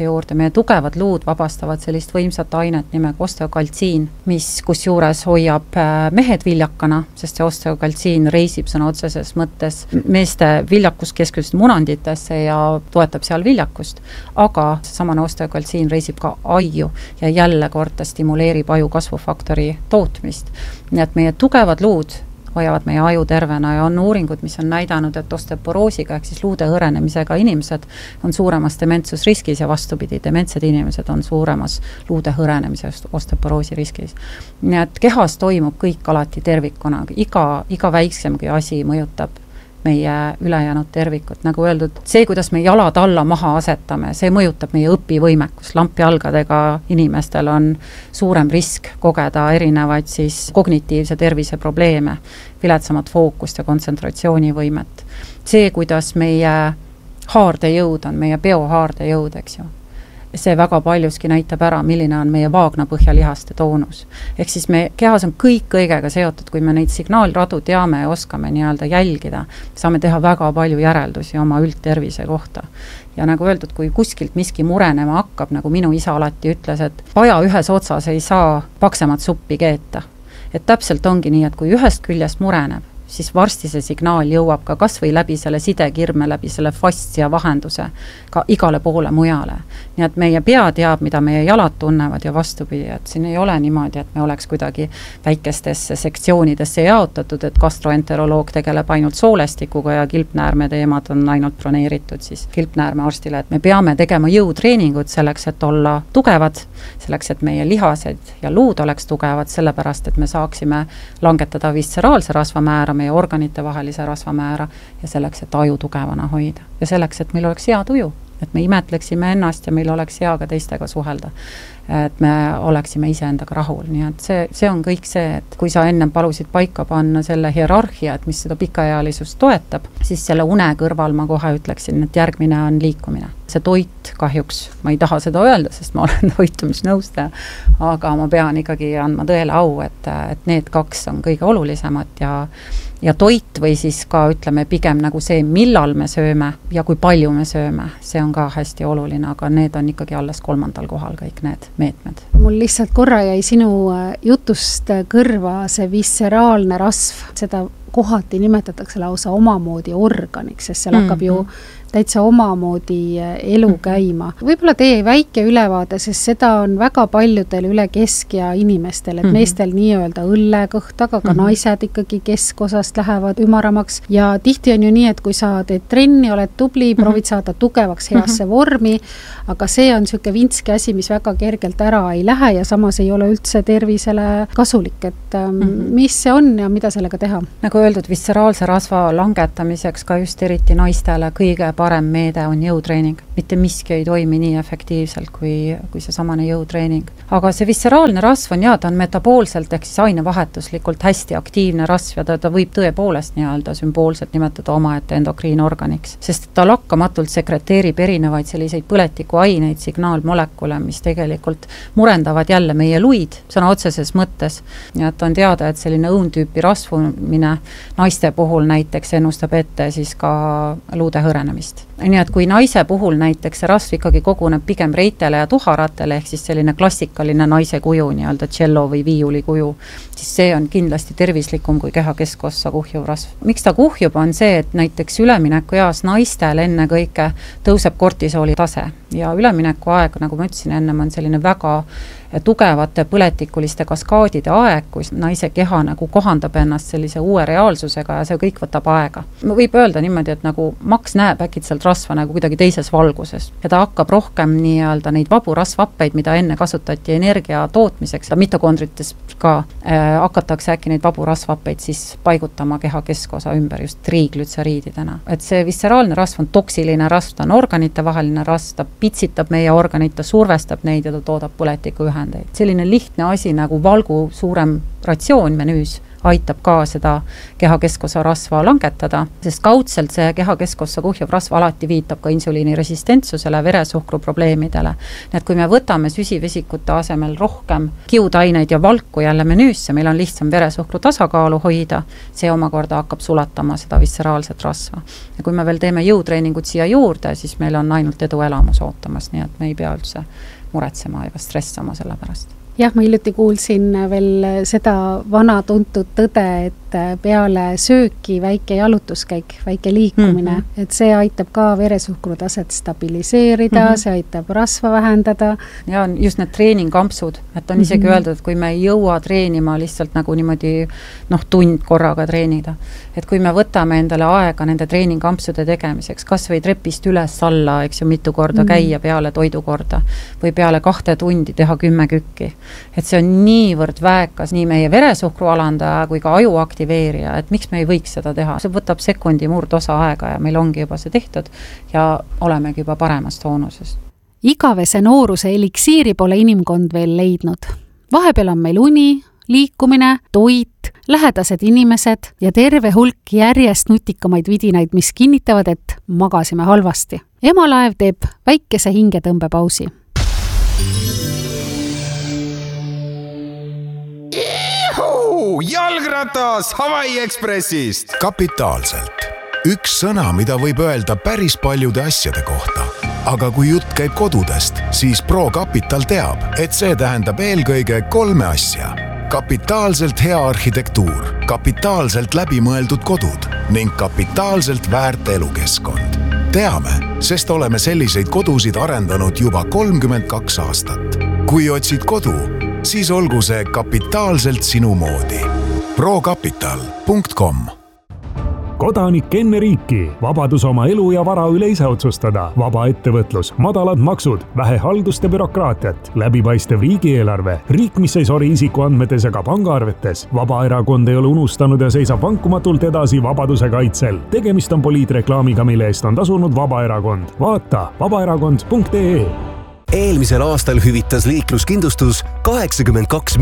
meie tugevad luud vabastavad sellist võimsat ainet nimega osteokaltsiin, mis kusjuures hoiab mehed viljakana, sest see osteokaltsiin reisib sõna otseses mõttes meeste viljakuskeskust munanditesse ja toetab seal viljakust, aga samane osteokaltsiin reisib ka aiu ja jälle kord ta stimuleerib aju kasvufaktori tootmist. Nii et meie tugevad luud hoiavad meie aju tervena ja on uuringud, mis on näidanud, et osteoporoosiga ehk siis luude hõrenemisega inimesed on suuremas dementsusriskis ja vastupidi, dementsed inimesed on suuremas luude hõrenemisest osteoporoosi riskis. Nii et kehas toimub kõik alati tervikuna, iga väiksemgi asi mõjutab meie ülejäänud tervikut, nagu öeldud, see, kuidas me jalad alla maha asetame, see mõjutab meie õpivõimekus. Lampjalgadega inimestel on suurem risk kogeda erinevaid siis kognitiivse tervise probleeme, viletsamat fookust ja kontsentratsioonivõimet. See, kuidas meie haardejõud on, meie biohaardejõud, eks ju. See väga paljuski näitab ära, milline on meie vaagnapõhjalihaste toonus. Ehk siis me kehas on kõik kõigega seotud, kui me neid signaalradu teame ja oskame nii-öelda jälgida, saame teha väga palju järeldusi oma üldtervise kohta. Ja nagu öeldud, kui kuskilt miski murenema hakkab, nagu minu isa alati ütles, et paja ühes otsas ei saa paksemat suppi keeta. Et täpselt ongi nii, et kui ühest küljest mureneb, siis varsti see signaal jõuab ka kas või läbi selle sidekirme, läbi selle fastia vahenduse ka igale poole mujale. Nii et meie pea teab, mida meie jalad tunnevad ja vastupidi, et siin ei ole niimoodi, et me oleks kuidagi väikestesse sektsioonidesse jaotatud, et gastroenteroloog tegeleb ainult soolestikuga ja kilpnäärme teemad on ainult broneeritud siis kilpnäärme arstile, et me peame tegema jõutreeningut selleks, et olla tugevad, selleks, et meie lihased ja luud oleks tugevad, sellepärast, et me saaksime langetada visceraalse rasvamäära, meie organite vahelise rasvamäära ja selleks, et aju tugevana hoida ja selleks, et meil oleks hea tuju, et me imetleksime ennast ja meil oleks hea ka teistega suhelda, et me oleksime iseendaga rahul, nii et see on kõik see, et kui sa ennem palusid paika panna selle hierarhia, et mis seda pikaealisust toetab, siis selle une kõrval ma kohe ütleksin, et järgmine on liikumine. See toit kahjuks, ma ei taha seda öelda, sest ma olen toitumisnõustaja, aga ma pean ikkagi andma tõele au, et need kaks on kõige olulisemad ja toit või siis ka ütleme pigem nagu see, millal me sööme ja kui palju me sööme, see on ka hästi oluline, aga need on ikkagi alles 3. kohal kõik need meetmed. Mul lihtsalt korra jäi sinu jutust kõrva see visceraalne rasv, seda kohati nimetatakse lausa omamoodi organiks, sest seal hakkab ju täitsa omamoodi elu käima. Võib-olla tee väike ülevaade, sest seda on väga paljudel üle keskja inimestel, et meestel nii-öelda õllekõht, aga ka naised ikkagi keskosast lähevad ümaramaks ja tihti on ju nii, et kui sa teed trenni, oled tubli, proovid saada tugevaks heasse vormi, aga see on niisugune vintski asi, mis väga kergelt ära ei lähe ja samas ei ole üldse tervisele kasulik, et mis see on ja mida sellega teha? Nagu öeldud, visceraalse rasva langetamiseks ka just eriti naistele kõige parem meede on jõutreening. Mitte miski ei toimi nii efektiivselt kui see samane jõutreening. Aga see visceraalne rasv on ta on metaboolselt ehk siis ainevahetuslikult hästi aktiivne rasv ja ta võib tõepoolest nii-öelda sümboolselt nimetada omaette endokriinorganiks, sest ta lakkamatult sekreteerib erinevaid selliseid põletikuaineid, signaalmolekule, mis tegelikult murendavad jälle meie luid sõna otseses mõttes. Ja et on teada, et selline õuntüüpi rasvumine naiste puhul näiteks ennustab ette siis ka luude hõrenemist. Nii et kui naise puhul näiteks see rasv ikkagi koguneb pigem reitele ja tuharatele ehk siis selline klassikaline naise kuju, nii-öelda cello või viiuli kuju, siis see on kindlasti tervislikum kui keha keskossa kuhjuv rasv. Miks ta kuhjub on see, et näiteks ülemineku eas naistel enne kõike tõuseb kortisooli tase ja ülemineku aeg, nagu ma ütlesin ennem, on selline väga tugevate põletikuliste kaskaadide aeg, kus naise keha nagu kohandab ennast sellise uue reaalsusega ja see kõik võtab aega. Võib öelda niimoodi, et nagu maks näeb äkitselt rasva nagu kuidagi teises valguses ja ta hakkab rohkem nii-öelda neid vabu rasvhappeid, mida enne kasutati energia tootmiseks ja mitokondrites ka hakatakse äkki neid vabu rasvhappeid siis paigutama keha keskosa ümber just triiglütseriididena. Et see visceraalne rasv on toksiline rasv, ta on organite vaheline rasv, ta pitsitab meie organit, ta survestab neid ja ta toodab põletiku ühendeid. Selline lihtne asi nagu valgu suurem ratsioon menüüs aitab ka seda kehakeskosa rasva langetada, sest kaudselt see kehakeskossa kuhjav rasv alati viitab ka insuliiniresistentsusele, veresuhkru probleemidele. Nii et kui me võtame süsivesikute asemel rohkem kiudaineid ja valku jälle menüüsse, meil on lihtsam veresuhkru tasakaalu hoida, see omakorda hakkab sulatama seda visceraalset rasva. Ja kui me veel teeme jõutreeningut siia juurde, siis meil on ainult edu elamus ootamas, nii et me ei pea üldse muretsema ega stressama selle pärast. Jah, ma hiljuti kuulsin veel seda vana tuntud tõde, et peale sööki väike jalutuskäik, väike liikumine, et see aitab ka veresuhkru taset stabiliseerida, see aitab rasva vähendada. Ja on just need treeningampsud, et on isegi öeldud, et kui me ei jõua treenima lihtsalt nagu niimoodi tund korraga treenida, et kui me võtame endale aega nende treeningampsude tegemiseks, kas või trepist üles alla, eks ju, mitu korda käia peale toidukorda või peale 2 tundi teha 10 kükki, et see on niivõrd väekas nii meie veresuhkru alandaja kui ka aju aktiveerija, et miks me ei võiks seda teha. See võtab sekundi murdosa aega ja meil ongi juba see tehtud ja olemegi juba paremas toonusest. Igavese nooruse eliksiiri pole inimkond veel leidnud. Vahepeal on meil uni, liikumine, toit, lähedased inimesed ja terve hulk järjest nutikamaid vidinaid, mis kinnitavad, et magasime halvasti. Emalaev teeb väikese hingetõmbepausi. Jalgratas Hawaii Expressist! Kapitaalselt. Üks sõna, mida võib öelda päris paljude asjade kohta. Aga kui jutt käib kodudest, siis ProCapital teab, et see tähendab eelkõige 3 asja. Kapitaalselt hea arhitektuur, kapitaalselt läbimõeldud kodud ning kapitaalselt väärt elukeskkond. Teame, sest oleme selliseid kodusid arendanud juba 32 aastat. Kui otsid kodu, siis olgu see kapitaalselt sinu moodi. procapital.com Kodanik enne riiki, vabadus oma elu ja vara üle ise otsustada, vaba ettevõtlus, madalad maksud, vähe haldust ja bürokraatiat, läbipaistev riigieelarve, riik, mis ei sori isikuandmetes ega pangaarvetes, vaba erakond ei ole unustanud ja seisab vankumatult edasi vabaduse kaitsel. Tegemist on poliitreklaamiga, mille eest on tasunud Vabaerakond. Vaata vabaerakond.ee. Eelmisel aastal hüvitas liikluskindlustus 82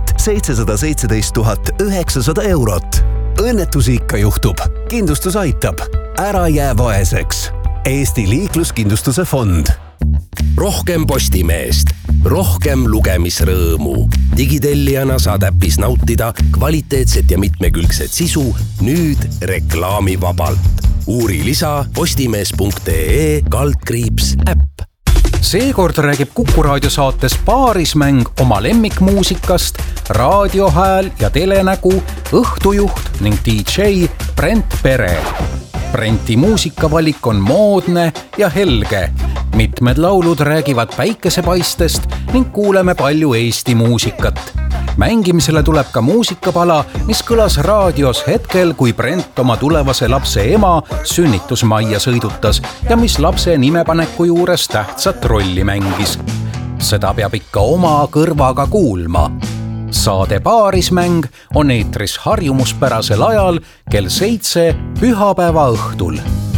717 900 eurot. Õnnetusi ikka juhtub. Kindlustus aitab. Ära jää vaeseks. Eesti liikluskindlustuse fond. Rohkem Postimeest, rohkem lugemisrõõmu. Digitellijana saad äpis nautida kvaliteetset ja mitmekülgset sisu nüüd reklaamivabalt. Uuri lisa postimees.ee/äpp. Seekord räägib Kuku Raadio saates Paarismäng oma lemmikmuusikast, raadiohääl ja telenägu, õhtujuht ning DJ Brent Pere. Brenti muusikavalik on moodne ja helge. Mitmed laulud räägivad päikesepaistest ning kuuleme palju Eesti muusikat. Mängimisele tuleb ka muusikapala, mis kõlas raadios hetkel, kui Brent oma tulevase lapse ema sünnitusmajja sõidutas ja mis lapse nimepaneku juures tähtsat rolli mängis. Seda peab ikka oma kõrvaga kuulma. Saade Paarismäng on eetris harjumuspärasel ajal kell 7 pühapäeva õhtul.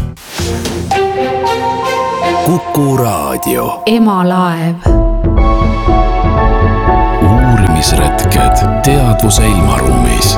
Kuku Raadio. Emalaev. Uurimisretked teadvuse ilmaruumis.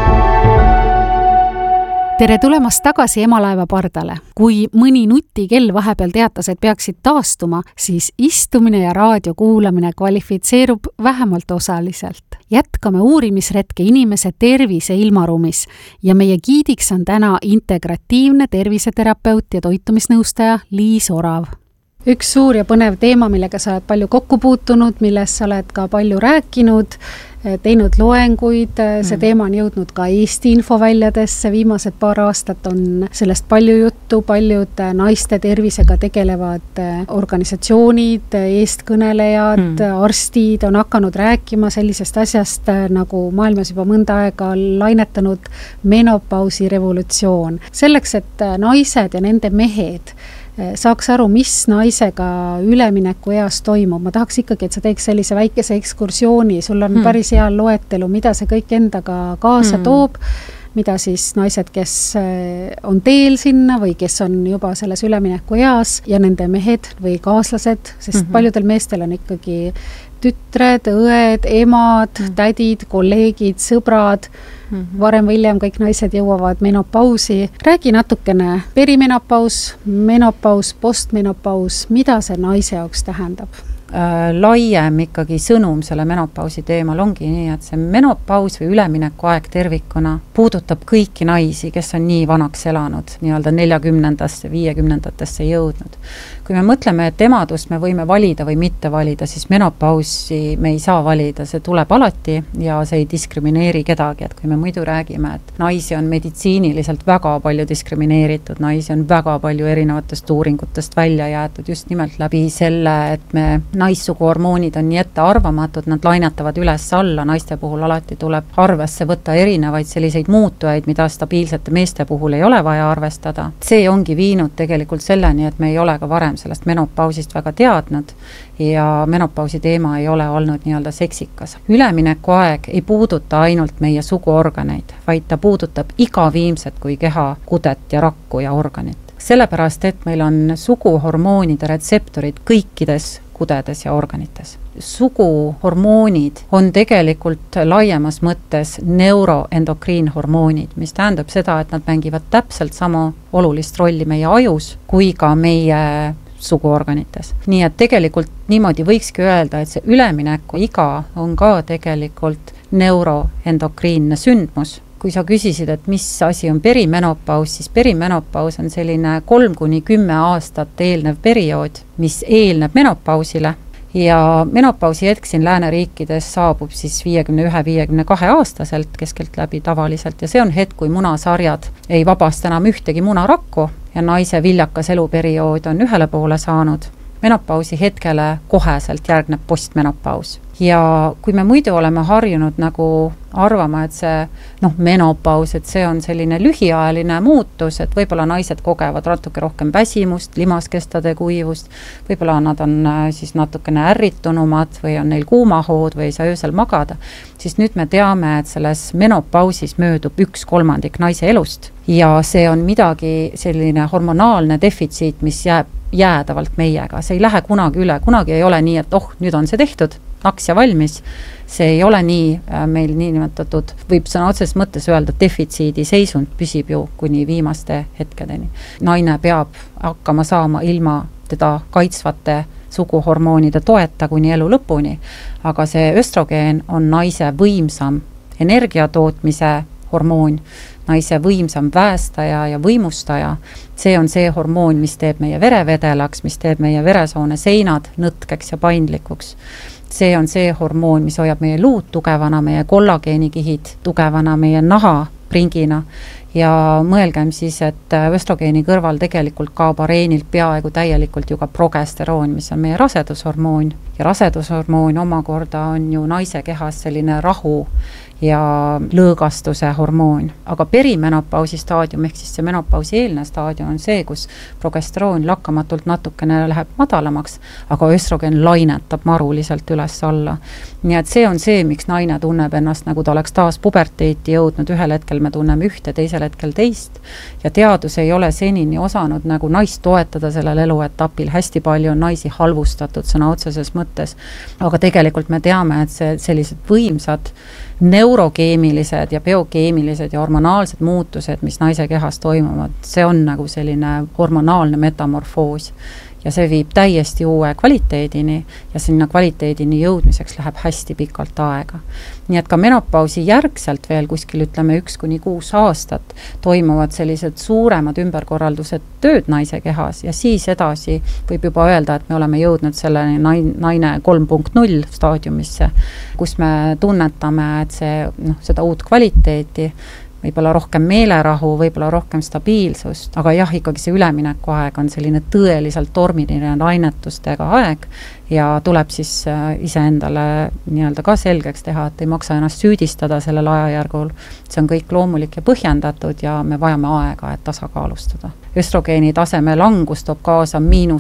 Tere tulemast tagasi Emalaeva pardale. Kui mõni nutikell vahepeal teatas, et peaksid taastuma, siis istumine ja raadio kuulamine kvalifitseerub vähemalt osaliselt. Jätkame uurimisretke inimese tervise ilmaruumis ja meie giidiks on täna integratiivne terviseterapeut ja toitumisnõustaja Liis Orav. Üks suur ja põnev teema, millega sa oled palju kokku puutunud, millest sa oled ka palju rääkinud, teinud loenguid, see teema on jõudnud ka Eesti infoväljadesse, viimased paar aastat on sellest palju juttu, paljud naiste tervisega tegelevad organisatsioonid, eestkõnelejad, arstid on hakanud rääkima sellisest asjast, nagu maailmas juba mõnda aega lainetanud menopausi revolutsioon. Selleks, et naised ja nende mehed saaks aru, mis naisega ülemineku eas toimub. Ma tahaks ikkagi, et sa teeks sellise väikese ekskursiooni, sul on päris hea loetelu, mida see kõik endaga kaasa toob. mida siis naised, kes on teel sinna või kes on juba selles ülemineku eas ja nende mehed või kaaslased, sest paljudel meestel on ikkagi tütred, õed, emad, tädid, kolleegid, sõbrad, varem või hiljem kõik naised jõuavad menopausi. Räägi natukene perimenopaus, menopaus, postmenopaus, mida see naise jaoks tähendab? Laiem ikkagi sõnum selle menopausi teemal ongi nii, et see menopaus või ülemineku aeg tervikuna puudutab kõiki naisi, kes on nii vanaks elanud, nii-öelda 40-ndasse, 50-ndatesse jõudnud. Kui me mõtleme, et emadust me võime valida või mitte valida, siis menopausi me ei saa valida, see tuleb alati ja see ei diskrimineeri kedagi, et kui me muidu räägime, et naisi on meditsiiniliselt väga palju diskrimineeritud, naisi on väga palju erinevatest uuringutest välja jäetud just nimelt läbi selle, et me naissuguhormoonid on nii ettearvamatud, nad lainatavad üles-alla, naiste puhul alati tuleb arvesse võtta erinevaid selliseid muutujaid, mida stabiilsete meeste puhul ei ole vaja arvestada. See ongi viinud tegelikult selleni, et me ei ole ka varem sellest menopausist väga teadnud ja menopausi teema ei ole olnud nii-öelda seksikas. Ülemineku aeg ei puuduta ainult meie suguorganeid, vaid ta puudutab iga viimset kui keha, kudet ja rakku ja organit. Sellepärast, et meil on suguhormoonide retseptorid kõikides kudedes ja organites. Suguhormoonid on tegelikult laiemas mõttes neuroendokriinhormoonid, mis tähendab seda, et nad mängivad täpselt sama olulist rolli meie ajus kui ka meie suguorganites. Nii et tegelikult niimoodi võikski öelda, et see ülemineku iga on ka tegelikult neuroendokriinne sündmus. Kui sa küsisid, et mis asi on perimenopaus, siis perimenopaus on selline 3-10 aastat eelnev periood, mis eelneb menopausile ja menopausi hetk siin lääneriikides saabub siis 51-52 aastaselt keskelt läbi tavaliselt ja see on hetk, kui munasarjad ei vabasta enam ühtegi munarakku ja naise viljakas eluperiood on ühele poole saanud. Menopausi hetkele koheselt järgneb postmenopaus. Ja kui me muidu oleme harjunud nagu arvama, et see menopaus, et see on selline lühiajaline muutus, et võib-olla naised kogevad natuke rohkem väsimust, limaskestade kuivust, võib-olla nad on siis natukene ärritunumad või on neil kuumahood või ei saa öösel magada, siis nüüd me teame, et selles menopausis möödub 1/3 naise elust ja see on midagi selline hormonaalne defitsiit, mis jääb jäädavalt meiega, see ei lähe kunagi üle, kunagi ei ole nii, et nüüd on see tehtud, naks ja valmis, see ei ole nii meil niinimetatud, võib sõna otseses mõttes öelda, defitsiidi seisund püsib ju kuni viimaste hetkedeni. Naine peab hakkama saama ilma teda kaitsvate suguhormoonide toeta kuni elu lõpuni, aga see östrogeen on naise võimsam energiatootmise hormoon, naise võimsam väestaja ja võimustaja. See on see hormoon, mis teeb meie verevedelaks, mis teeb meie veresoone seinad nõtkeks ja paindlikuks. See on see hormoon, mis hoiab meie luud tugevana, meie kollageenikihid tugevana, meie naha pringina ja mõelgem siis, et östrogeeni kõrval tegelikult kaob areenilt peaaegu täielikult ju ka progesteroon, mis on meie rasedushormoon ja rasedushormoon omakorda on ju naise kehas selline rahu ja lõõgastuse hormoon. Aga perimenopausi staadium ehk siis see menopausi eelne staadium on see, kus progesteroon lakkamatult natukene läheb madalamaks, aga östrogen lainetab maruliselt üles alla. Nii et see on see, miks naine tunneb ennast, nagu ta oleks taas puberteeti jõudnud, ühel hetkel me tunneme ühte, teisel hetkel teist ja teadus ei ole senini osanud nagu naist toetada sellel eluetapil, hästi palju on naisi halvustatud sõna otseses mõttes, aga tegelikult me teame, et sellised võimsad neurokeemilised ja biokeemilised ja hormonaalsed muutused, mis naise kehas toimuvad, see on nagu selline hormonaalne metamorfoos ja see viib täiesti uue kvaliteedini ja sinna kvaliteedini jõudmiseks läheb hästi pikalt aega. Nii et ka menopausi järgselt veel kuskil ütleme 1-6 aastat toimuvad sellised suuremad ümberkorraldused tööd naise kehas ja siis edasi võib juba öelda, et me oleme jõudnud selle naine 3.0 staadiumisse, kus me tunnetame, et seda uut kvaliteeti võib-olla rohkem meelerahu, võib-olla rohkem stabiilsust, aga jah, ikkagi see ülemineku aeg on selline tõeliselt tormiline lainetustega aeg ja tuleb siis iseendale nii-öelda ka selgeks teha, et ei maksa ennast süüdistada sellel ajajärgul. See on kõik loomulik ja põhjendatud ja me vajame aega, et tasakaalustada. östrogeeni taseme langus toob kaasa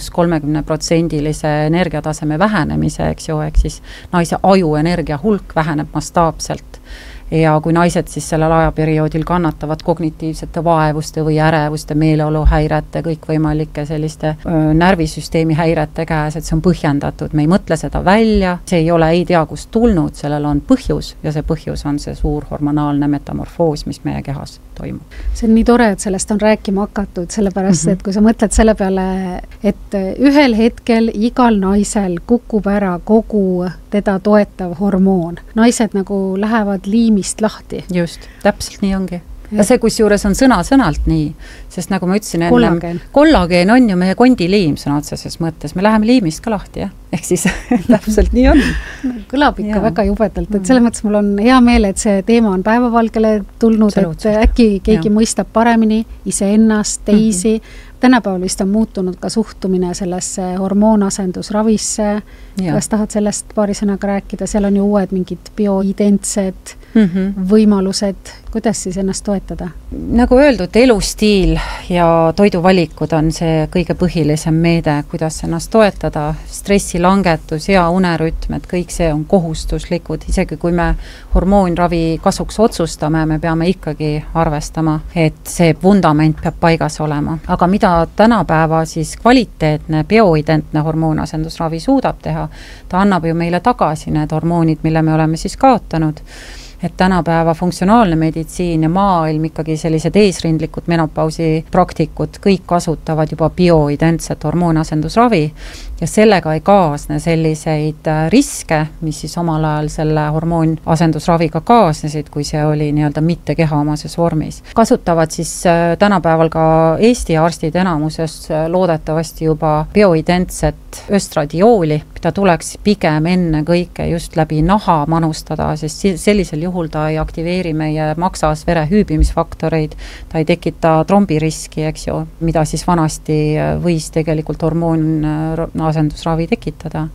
-30% energiataseme vähenemise, eks ju, ehk siis naise ajuenergia hulk väheneb mastaapselt. Ja kui naised siis sellel ajaperioodil kannatavad kognitiivsete vaevuste või ärevuste, meeleoluhäirete, kõikvõimalike selliste närvisüsteemi häirete käes, et see on põhjendatud, me ei mõtle seda välja, see ei ole ei tea kust tulnud, sellel on põhjus ja see põhjus on see suur hormonaalne metamorfoos, mis meie kehas toimub. See on nii tore, et sellest on rääkima hakatud, sellepärast, et kui sa mõtled selle peale, et ühel hetkel igal naisel kukub ära kogu teda toetav hormoon. Naised nagu lähevad liimist lahti. Just, täpselt nii ongi. Ja see kusjuures on sõna-sõnalt nii, sest nagu ma ütlesin enne, kollageen on ju meie kondiliim sõna otseses mõttes, me läheme liimist ka lahti, jah? Ehk siis täpselt nii on. Kõlab ikka väga jubedalt, et selles mõttes mul on hea meel, et see teema on päevavalgele tulnud, et äkki keegi mõistab paremini iseennast, teisi. Tänapäeval vist on muutunud ka suhtumine sellesse hormoonasendusravisse. Kas tahad sellest paari sõnaga rääkida? Seal on ju uued mingid bioidentsed võimalused. Kuidas siis ennast toetada? Nagu öeldud, elustiil ja toiduvalikud on see kõige põhilisem meede, kuidas ennast toetada. Stressilangetus, hea unerütm, et kõik see on kohustuslikud. Isegi kui me hormoonravi kasuks otsustame, me peame ikkagi arvestama, et see vundament peab paigas olema. Aga mida tänapäeva siis kvaliteetne bioidentne hormoonasendusravi suudab teha, ta annab ju meile tagasi need hormoonid, mille me oleme siis kaotanud. Et tänapäeva funktsionaalne meditsiin ja maailm ikkagi sellised eesrindlikud menopausi praktikud kõik kasutavad juba bioidentset hormoonasendusravi ja sellega ei kaasne selliseid riske, mis siis omal ajal selle hormoonasendusraviga kaasnesid, kui see oli nii-öelda mitte kehaomases vormis. Kasutavad siis tänapäeval ka Eesti arstid enamuses loodetavasti juba bioidentset östradiooli, mida tuleks pigem enne kõike just läbi naha manustada, sest sellisel juhul ta ei aktiveeri meie maksas vere hüübimisfaktoreid, ta ei tekita trombiriski, eks ju, mida siis vanasti võis tegelikult hormoonasendusravi tekitada.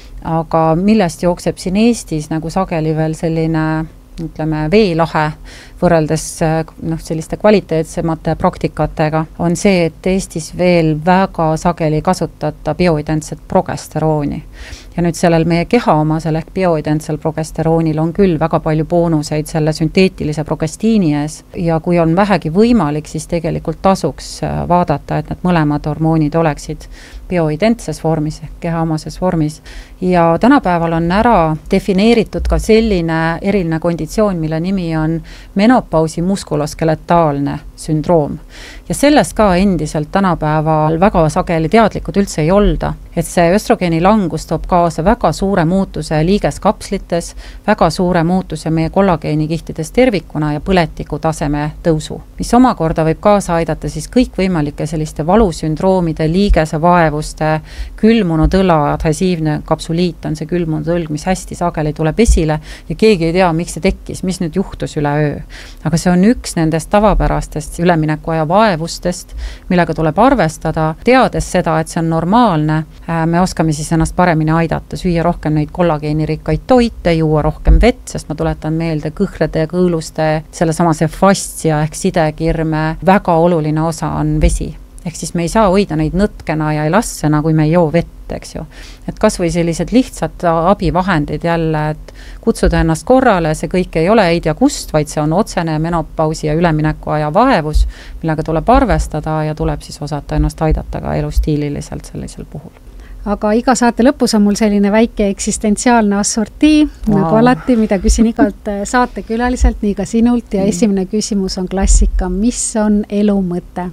Aga millest jookseb siin Eestis nagu sageli veel selline, ütleme, veelahe võrreldes selliste kvaliteetsemate praktikatega, on see, et Eestis veel väga sageli kasutata bioidentset progesterooni. Ja nüüd sellel meie kehaomasel ehk bioidentsel progesteroonil on küll väga palju boonuseid selle sünteetilise progestiini ees ja kui on vähegi võimalik, siis tegelikult tasuks vaadata, et need mõlemad hormoonid oleksid bioidentses vormis ehk kehaomases vormis. Ja tänapäeval on ära defineeritud ka selline eriline konditsioon, mille nimi on menopausi muskuloskeletaalne sündroom. Ja sellest ka endiselt tänapäeval väga sageli teadlikud üldse ei olda, et see östrogeeni langus toob kaasa väga suure muutuse liigeskapslites, väga suure muutuse meie kollageenikihtides tervikuna ja põletiku taseme tõusu, mis omakorda võib kaasa aidata siis kõikvõimalike selliste valusündroomide, liigese vaevuste, külmunud õla, adhesiivne kapsuliit on see külmunud õlg, mis hästi sageli tuleb esile ja keegi ei tea, miks see tekkis, mis nüüd juhtus üle öö. Aga see on üks nendest tavapärastest üleminekuaja vaevustest, millega tuleb arvestada, teades seda, et see on normaalne, me oskame siis ennast paremini aidata, süüa rohkem neid kollageenirikkaid toite, juua rohkem vett, sest ma tuletan meelde kõhrede ja kõõluste, sellesama see fastia ehk sidekirme, väga oluline osa on vesi. Ehk siis me ei saa hoida neid nõtkena ja elassena, kui me ei joo vett, eks ju. Et kas või sellised lihtsad abivahendid jälle, et kutsuda ennast korrale, see kõik ei ole ei tea kust, vaid see on otsene menopausi ja üleminekuaja vaevus, millega tuleb arvestada ja tuleb siis osata ennast aidata ka elustiililiselt sellisel puhul. Aga iga saate lõpus on mul selline väike eksistentsiaalne assortii, nagu alati, mida küsin igalt saatekülaliselt, nii ka sinult ja esimene küsimus on klassika, mis on elu mõte?